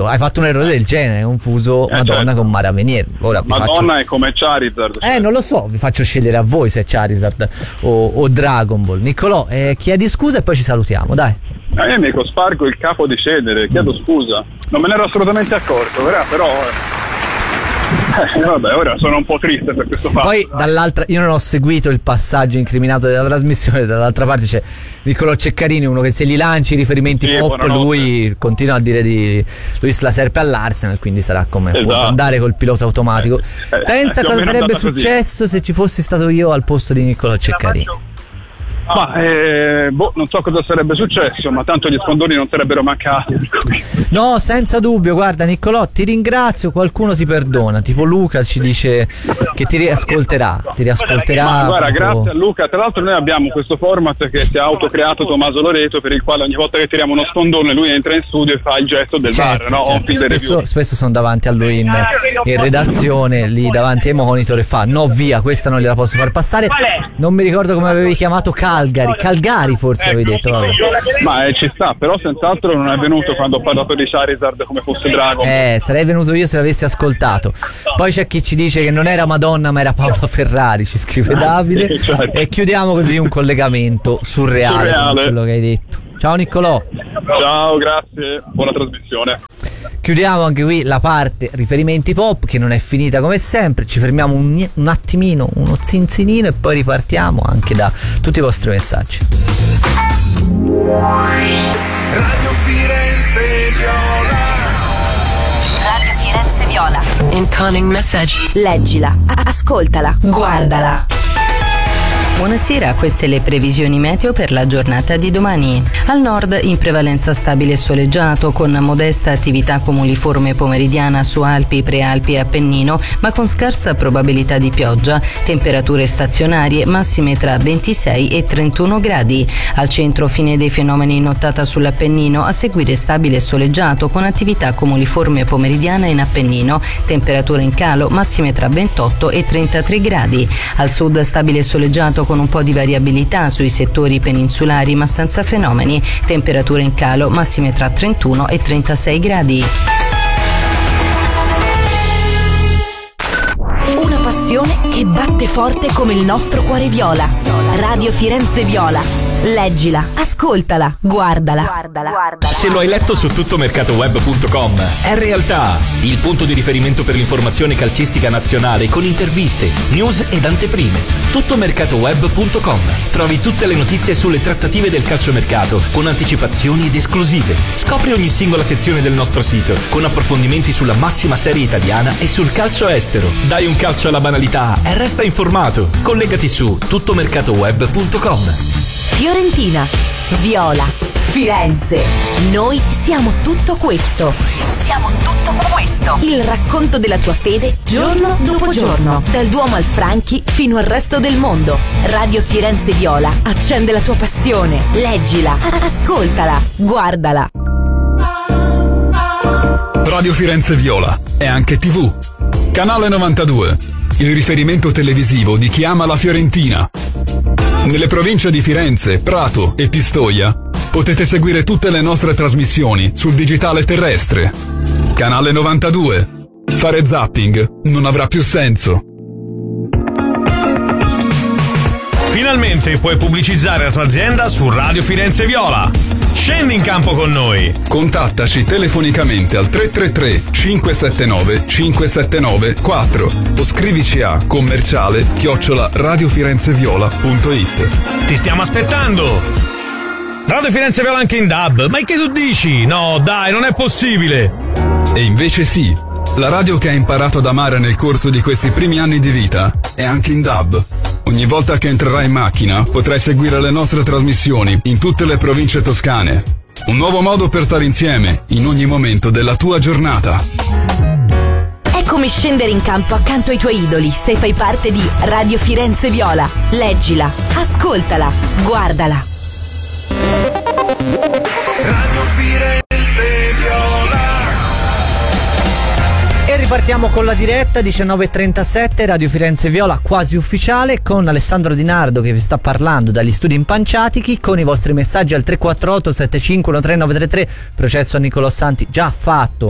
errore del genere, confuso Madonna certo. con Mara Venier. Ora Madonna è come Charizard. Non lo so, vi faccio scegliere a voi se è Charizard o Dragon Ball. Niccolò, chiedi scusa e poi ci salutiamo, dai. Io dico spargo il capo di cenere, chiedo scusa. Non me ne ero assolutamente accorto, però vabbè, ora sono un po' triste per questo fatto. Poi dall'altra, io non ho seguito il passaggio incriminato della trasmissione, dall'altra parte c'è Niccolò Ceccarini, uno che se gli lanci i riferimenti pop lui continua a dire lui se la serpe all'Arsenal, quindi sarà come può andare col pilota automatico. Pensa cosa sarebbe successo se ci fossi stato io al posto di Niccolò Ceccarini. Ma non so cosa sarebbe successo, ma tanto gli sfondoni non sarebbero mancati. No, senza dubbio, guarda Niccolò, ti ringrazio, qualcuno ti perdona, tipo Luca ci dice che ti riascolterà. Ma guarda, grazie a Luca, tra l'altro noi abbiamo questo format che si è autocreato Tommaso Loreto, per il quale ogni volta che tiriamo uno sfondone lui entra in studio e fa il gesto del bar, no? Spesso sono davanti a lui in redazione, lì davanti ai monitor, e fa no via, questa non gliela posso far passare. Non mi ricordo come avevi chiamato Calgari forse avevi detto, vabbè. Ma ci sta, però senz'altro non è venuto quando ho parlato di Charizard come fosse Dragon. Sarei venuto io se l'avessi ascoltato. Poi c'è chi ci dice che non era Madonna ma era Paola Ferrari, ci scrive Davide. Certo. E chiudiamo così un collegamento surreale con quello che hai detto. Ciao Niccolò. Ciao, grazie, buona trasmissione. Chiudiamo anche qui la parte riferimenti pop, che non è finita come sempre. Ci fermiamo un attimino, uno zinzinino, e poi ripartiamo anche da tutti i vostri messaggi. Radio Firenze Viola. Radio Firenze Viola. Incoming message. Leggila, ascoltala, guardala. Buonasera, queste le previsioni meteo per la giornata di domani. Al nord in prevalenza stabile e soleggiato, con modesta attività cumuliforme pomeridiana su Alpi, Prealpi e Appennino, ma con scarsa probabilità di pioggia. Temperature stazionarie massime tra 26 e 31 gradi. Al centro fine dei fenomeni in nottata sull'Appennino, a seguire stabile e soleggiato con attività cumuliforme pomeridiana in Appennino. Temperature in calo massime tra 28 e 33 gradi. Al sud stabile e soleggiato con un po' di variabilità sui settori peninsulari ma senza fenomeni. Temperature in calo massime tra 31 e 36 gradi. Una passione che batte forte come il nostro cuore viola. Radio Firenze Viola. Leggila, ascoltala, guardala. Se lo hai letto su tuttomercatoweb.com, è realtà, il punto di riferimento per l'informazione calcistica nazionale, con interviste, news ed anteprime. Tuttomercatoweb.com. Trovi tutte le notizie sulle trattative del calciomercato, con anticipazioni ed esclusive. Scopri ogni singola sezione del nostro sito, con approfondimenti sulla massima serie italiana e sul calcio estero. Dai un calcio alla banalità e resta informato. Collegati su tuttomercatoweb.com. Fiorentina, Viola, Firenze. Noi siamo tutto questo. Siamo tutto questo. Il racconto della tua fede giorno dopo giorno. Dal Duomo al Franchi fino al resto del mondo. Radio Firenze Viola accende la tua passione. Leggila, ascoltala, guardala. Radio Firenze Viola è anche TV. Canale 92, il riferimento televisivo di chi ama la Fiorentina. Nelle province di Firenze, Prato e Pistoia potete seguire tutte le nostre trasmissioni sul digitale terrestre. Canale 92. Fare zapping non avrà più senso. Finalmente puoi pubblicizzare la tua azienda su Radio Firenze Viola. Scendi in campo con noi. Contattaci telefonicamente al 333 579 579 4 o scrivici a commerciale@radiofirenzeviola.it. Ti stiamo aspettando. Radio Firenze Viola anche in DAB. Ma che tu dici? No, dai, non è possibile. E invece sì, la radio che hai imparato ad amare nel corso di questi primi anni di vita è anche in DAB. Ogni volta che entrerai in macchina potrai seguire le nostre trasmissioni in tutte le province toscane. Un nuovo modo per stare insieme in ogni momento della tua giornata. È come scendere in campo accanto ai tuoi idoli se fai parte di Radio Firenze Viola. Leggila, ascoltala, guardala. Radio Firenze Viola. E ripartiamo con la diretta 19:37, Radio Firenze Viola quasi ufficiale, con Alessandro Di Nardo che vi sta parlando dagli studi Impanciatichi, con i vostri messaggi al 348 75 13933. Processo a Niccolò Santi già fatto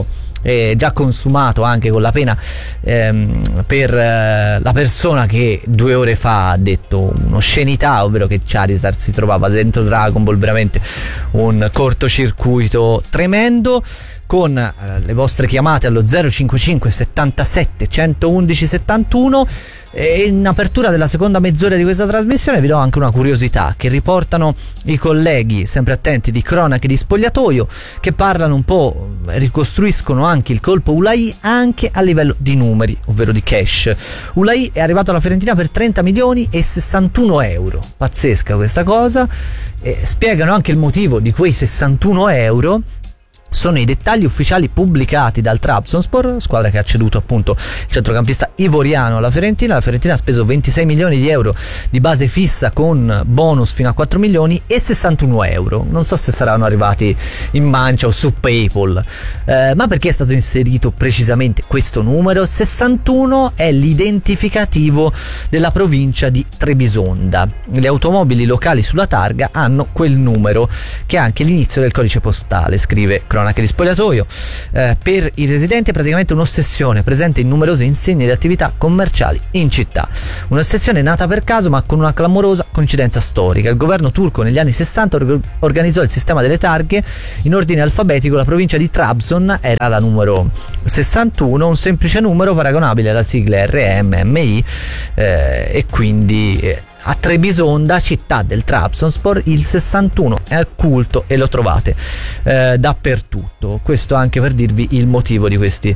già consumato anche con la pena per la persona che 2 ore fa ha detto un'oscenità, ovvero che Charizard si trovava dentro Dragon Ball, veramente un cortocircuito tremendo. Con le vostre chiamate allo 055 77 111 71, e in apertura della seconda mezz'ora di questa trasmissione vi do anche una curiosità che riportano i colleghi sempre attenti di Cronache di Spogliatoio, che parlano un po', ricostruiscono anche il colpo Ulai anche a livello di numeri, ovvero di cash. Ulai è arrivato alla Fiorentina per 30 milioni e 61 euro, pazzesca questa cosa, spiegano anche il motivo di quei 61 euro. Sono i dettagli ufficiali pubblicati dal Trabzonspor, squadra che ha ceduto appunto il centrocampista ivoriano alla Fiorentina. La Fiorentina ha speso 26 milioni di euro di base fissa con bonus fino a 4 milioni e 61 euro. Non so se saranno arrivati in mancia o su PayPal, ma perché è stato inserito precisamente questo numero? 61 è l'identificativo della provincia di Trebisonda. Le automobili locali sulla targa hanno quel numero, che è anche l'inizio del codice postale, scrive Cronache di Spogliatoio. Per i residenti è praticamente un'ossessione presente in numerose insegne di attività commerciali in città. Un'ossessione nata per caso ma con una clamorosa coincidenza storica. Il governo turco negli anni 60 organizzò il sistema delle targhe in ordine alfabetico. La provincia di Trabzon era la numero 61, un semplice numero paragonabile alla sigla RMMI, e quindi a Trebisonda, città del Trabzonspor, il 61 è al culto e lo trovate dappertutto. Questo anche per dirvi il motivo di questi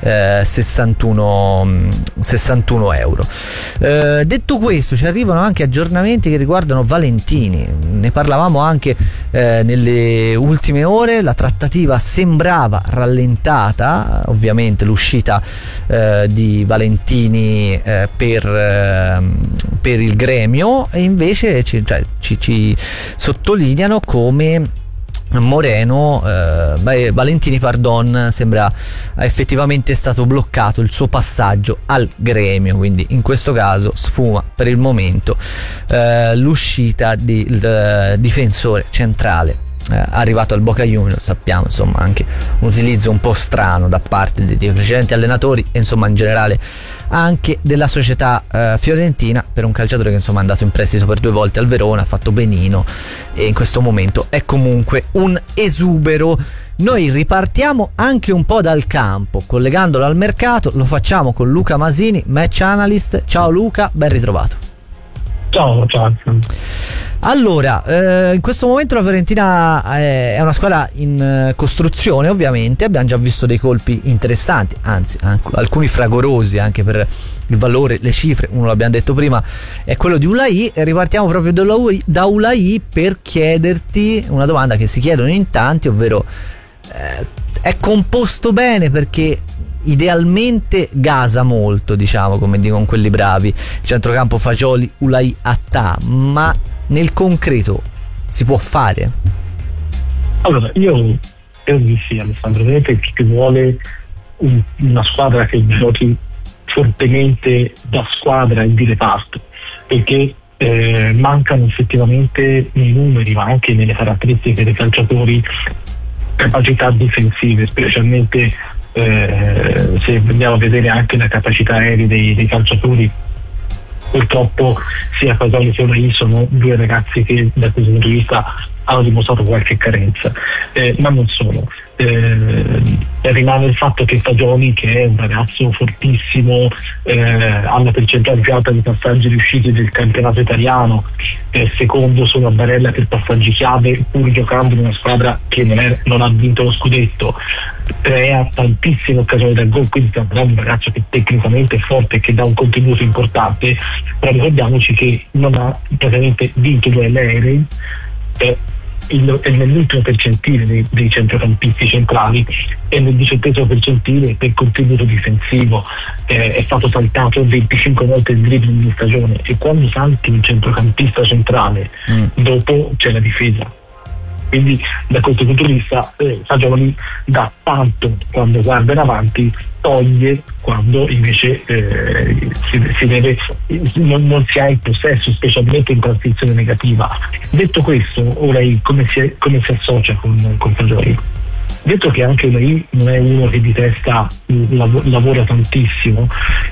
61 euro. Detto questo, ci arrivano anche aggiornamenti che riguardano Valentini. Ne parlavamo anche nelle ultime ore. La trattativa sembrava rallentata, ovviamente l'uscita di Valentini per il gremio, e invece ci sottolineano come Valentini sembra effettivamente stato bloccato il suo passaggio al gremio, quindi in questo caso sfuma per il momento l'uscita del difensore centrale arrivato al Boca Juniors. Sappiamo insomma anche un utilizzo un po' strano da parte dei precedenti allenatori e insomma in generale anche della società fiorentina, per un calciatore che insomma è andato in prestito per 2 volte al Verona, ha fatto benino e in questo momento è comunque un esubero. Noi ripartiamo anche un po' dal campo, collegandolo al mercato. Lo facciamo con Luca Masini, match analyst. Ciao Luca, ben ritrovato. Ciao. Allora, in questo momento la Fiorentina è una squadra in costruzione, ovviamente. Abbiamo già visto dei colpi interessanti, anzi alcuni fragorosi anche per il valore, le cifre. Uno l'abbiamo detto prima, è quello di Ulai. E ripartiamo proprio da Ulai per chiederti una domanda che si chiedono in tanti, ovvero è composto bene? Perché idealmente gasa molto, diciamo, come dicono quelli bravi, centrocampo Fagioli, Ulai, Attà, ma nel concreto si può fare? Allora, io credo di sì, Alessandro, che ci vuole una squadra che giochi fortemente da squadra e di reparto, perché mancano effettivamente nei numeri, ma anche nelle caratteristiche dei calciatori, capacità difensive, specialmente se andiamo a vedere anche la capacità aerea dei calciatori. Purtroppo sia Fagioli che Ulai sono 2 ragazzi che da questo punto di vista hanno dimostrato qualche carenza, ma non solo. Rimane il fatto che Fagioli, che è un ragazzo fortissimo, ha la percentuale più alta di passaggi riusciti del campionato italiano, secondo solo a Barella per passaggi chiave, pur giocando in una squadra che non ha vinto lo scudetto, crea tantissime occasioni da gol, quindi è un ragazzo che tecnicamente è forte e che dà un contributo importante, però ricordiamoci che non ha praticamente vinto duelli aerei, nell'ultimo percentile dei centrocampisti centrali e nel 18° percentile per contributo difensivo. È stato saltato 25 volte il dribbling in stagione, e quando salti un centrocampista centrale dopo c'è la difesa. Quindi da questo punto di vista Fagioli dà tanto quando guarda in avanti, toglie quando invece non si ha il possesso, specialmente in transizione negativa. Detto questo, ora come si associa con Fagioli? detto che anche lei non è uno che di testa lavora tantissimo,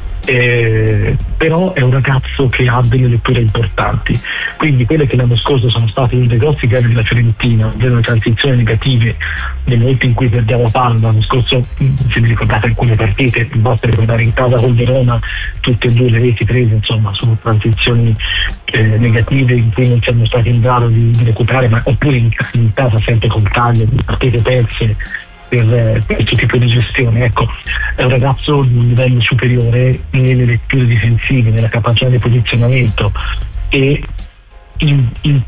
però è un ragazzo che ha delle letture importanti, quindi quelle che l'anno scorso sono state uno dei grossi gare della Fiorentina, delle transizioni negative nel momento in cui perdiamo palla. L'anno scorso, se vi ricordate alcune partite, basta ricordare in casa col Verona tutte e due le reti prese, insomma, sono transizioni negative in cui non siamo stati in grado di recuperare, ma oppure in casa sempre con taglie, partite perse per questo tipo di gestione. Ecco, è un ragazzo di un livello superiore nelle letture difensive, nella capacità di posizionamento e in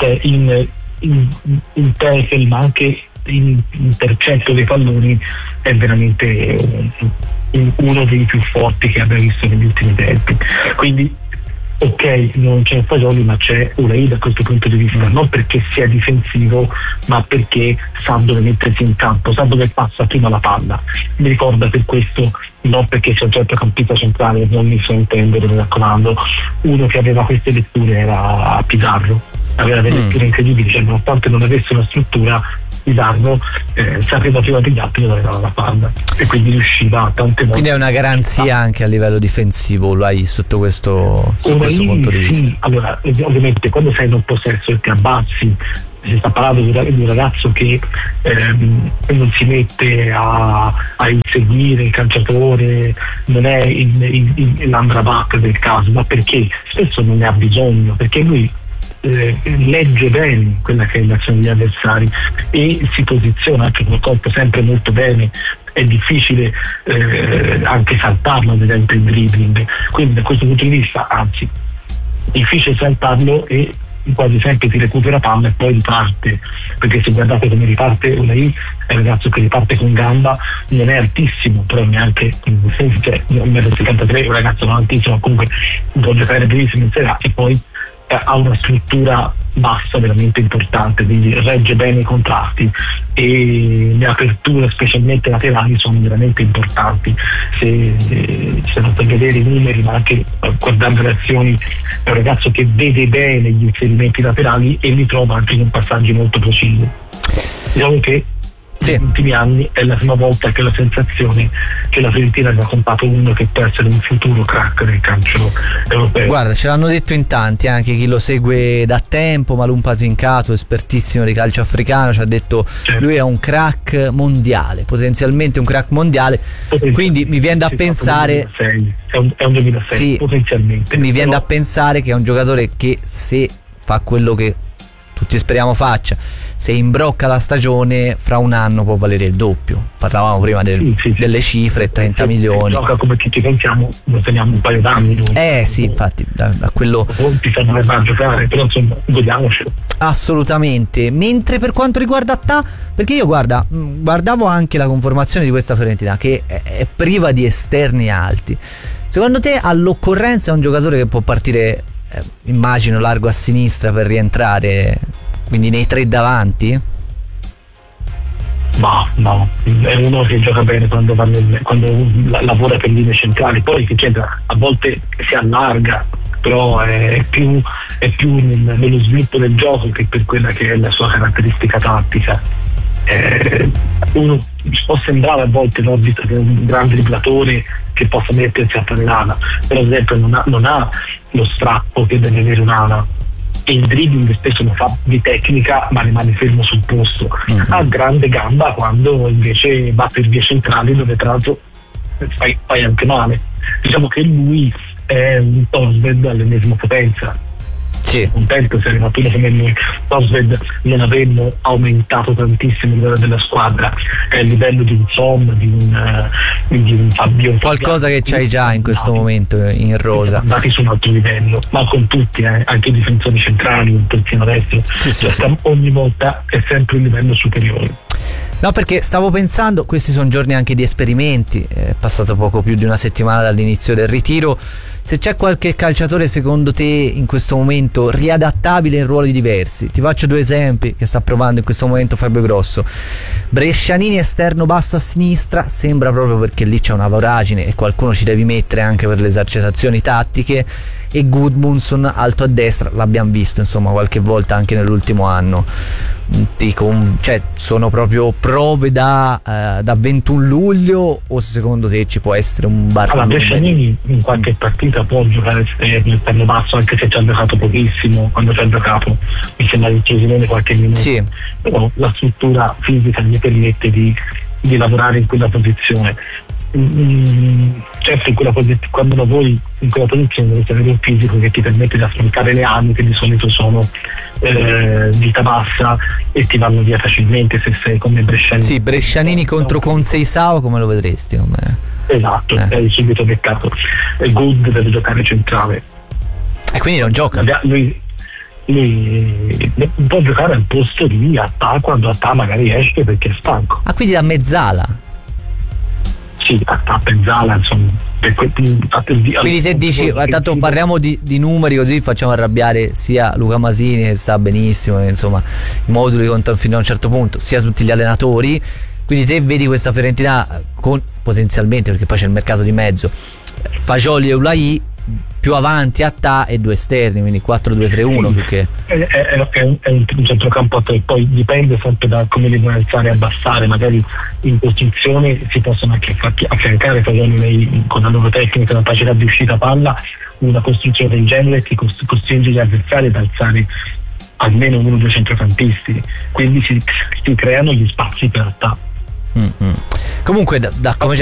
tackle, ma anche in intercetto dei palloni è veramente uno dei più forti che abbia visto negli ultimi tempi. Quindi ok, non c'è Fagioli, ma c'è Ulai da questo punto di vista, non perché sia difensivo, ma perché sa dove mettersi in campo, sa dove passa prima la palla. Mi ricorda per questo, non perché sia un centrocampista centrale, non mi so intendere, mi raccomando, uno che aveva queste letture era Pizarro, aveva delle letture incredibili, cioè nonostante non avesse una struttura, Pizarro sapeva prima degli altri dove era la palla e quindi riusciva tante volte. Quindi è una garanzia anche a livello difensivo, lo hai sotto questo punto di vista? Sì, allora ovviamente quando sei in un possesso e ti abbassi, si sta parlando di un ragazzo che non si mette a inseguire il calciatore, non è l'Amrabat del caso, ma perché spesso non ne ha bisogno, perché lui legge bene quella che è l'azione degli avversari e si posiziona anche col colpo sempre molto bene. È difficile anche saltarlo ad esempio in dribbling, quindi da questo punto di vista anzi difficile saltarlo e quasi sempre si recupera palla e poi riparte, perché se guardate come riparte Ulai è un ragazzo che riparte con gamba, non è altissimo però neanche, cioè 1,73 m, un ragazzo non altissimo, comunque può giocare benissimo in Serie A e poi ha una struttura bassa veramente importante, quindi regge bene i contrasti e le aperture specialmente laterali sono veramente importanti. Se andate a vedere i numeri ma anche guardando le azioni, è un ragazzo che vede bene gli inserimenti laterali e li trova anche in passaggi molto precisi. Diciamo che negli ultimi anni è la prima volta che ho la sensazione che la Fiorentina abbia comprato uno che può essere un futuro crack del calcio europeo. Guarda, ce l'hanno detto in tanti, anche chi lo segue da tempo, Malum Pazincato, espertissimo di calcio africano, ci ha detto lui è un crack mondiale, potenzialmente un crack mondiale, quindi mi viene da pensare è un 2006 sì, potenzialmente mi viene da pensare che è un giocatore che se fa quello che tutti speriamo faccia, se imbrocca la stagione fra un anno può valere il doppio. Parlavamo prima delle cifre, 30 milioni. Gioca come tutti pensiamo, lo teniamo un paio d'anni. Sì, infatti, da quello. Ti sa dove va a giocare, però insomma, godiamocelo. Assolutamente. Mentre per quanto riguarda Attà, perché io guardavo anche la conformazione di questa Fiorentina che è priva di esterni alti. Secondo te all'occorrenza è un giocatore che può partire, immagino, largo a sinistra per rientrare, quindi nei tre davanti? No, è uno che gioca bene quando lavora per linee centrali, poi che a volte si allarga, però è più nello sviluppo del gioco che per quella che è la sua caratteristica tattica. Uno può sembrare a volte l'orbita di un grande dribblatore che possa mettersi a pallare, però ad esempio non ha lo strappo che deve avere un'ala e il dribbling spesso lo fa di tecnica ma rimane fermo sul posto. Ha grande gamba quando invece va per vie centrali dove tra l'altro fai anche male. Diciamo che lui è un Tosved all'ennesima potenza. Sì. Contento se è arrivato uno come lui. Tosved non avremmo aumentato tantissimo il livello della squadra, è il livello di un Son, di un Fabio, qualcosa che c'hai già in questo momento in rosa, andati su un altro livello, ma con tutti anche i difensori centrali, un terzino destro, ogni volta è sempre un livello superiore. No, perché stavo pensando, questi sono giorni anche di esperimenti, è passato poco più di una settimana dall'inizio del ritiro, se c'è qualche calciatore secondo te in questo momento riadattabile in ruoli diversi. Ti faccio 2 esempi che sta provando in questo momento Fabio Grosso. Brescianini esterno basso a sinistra, sembra proprio perché lì c'è una voragine e qualcuno ci devi mettere anche per le esercitazioni tattiche, e Gudmundsson alto a destra, l'abbiamo visto insomma qualche volta anche nell'ultimo anno. Cioè, sono proprio prove da 21 luglio o secondo te ci può essere un barcone? Allora, Brescianini in qualche partita può giocare esterno basso, anche se ci ha giocato pochissimo. Quando ci ha giocato mi sembra che ci si qualche minuto, sì. Però la struttura fisica gli permette di lavorare in quella posizione. Certo, quando lavori in quella posizione devi avere un fisico che ti permette di affrontare le armi, che di solito sono vita bassa e ti vanno via facilmente se sei come Brescianini. Sì, Brescianini contro Conceição come lo vedresti? Esatto, hai subito peccato. Good deve giocare centrale e quindi non gioca. Lui può giocare al posto di Attà quando Attà magari esce perché è stanco. Quindi da mezzala? Sì, a Pezzala, insomma. Quindi se dici, tanto parliamo di numeri così facciamo arrabbiare sia Luca Masini, che sa benissimo che, insomma, i moduli contano fino a un certo punto, sia tutti gli allenatori. Quindi te vedi questa Fiorentina con potenzialmente, perché poi c'è il mercato di mezzo, Fagioli e Ulai, più avanti Attà e 2 esterni, quindi 4-2-3-1 perché è un centrocampo a 3, poi dipende sempre da come li vuoi alzare e abbassare. Magari in costruzione si possono anche affiancare con la loro tecnica, la capacità di uscita palla, una costruzione del genere ti costringe gli avversari ad alzare almeno 1 o 2 centrocampisti, quindi si creano gli spazi per Attà. Comunque da come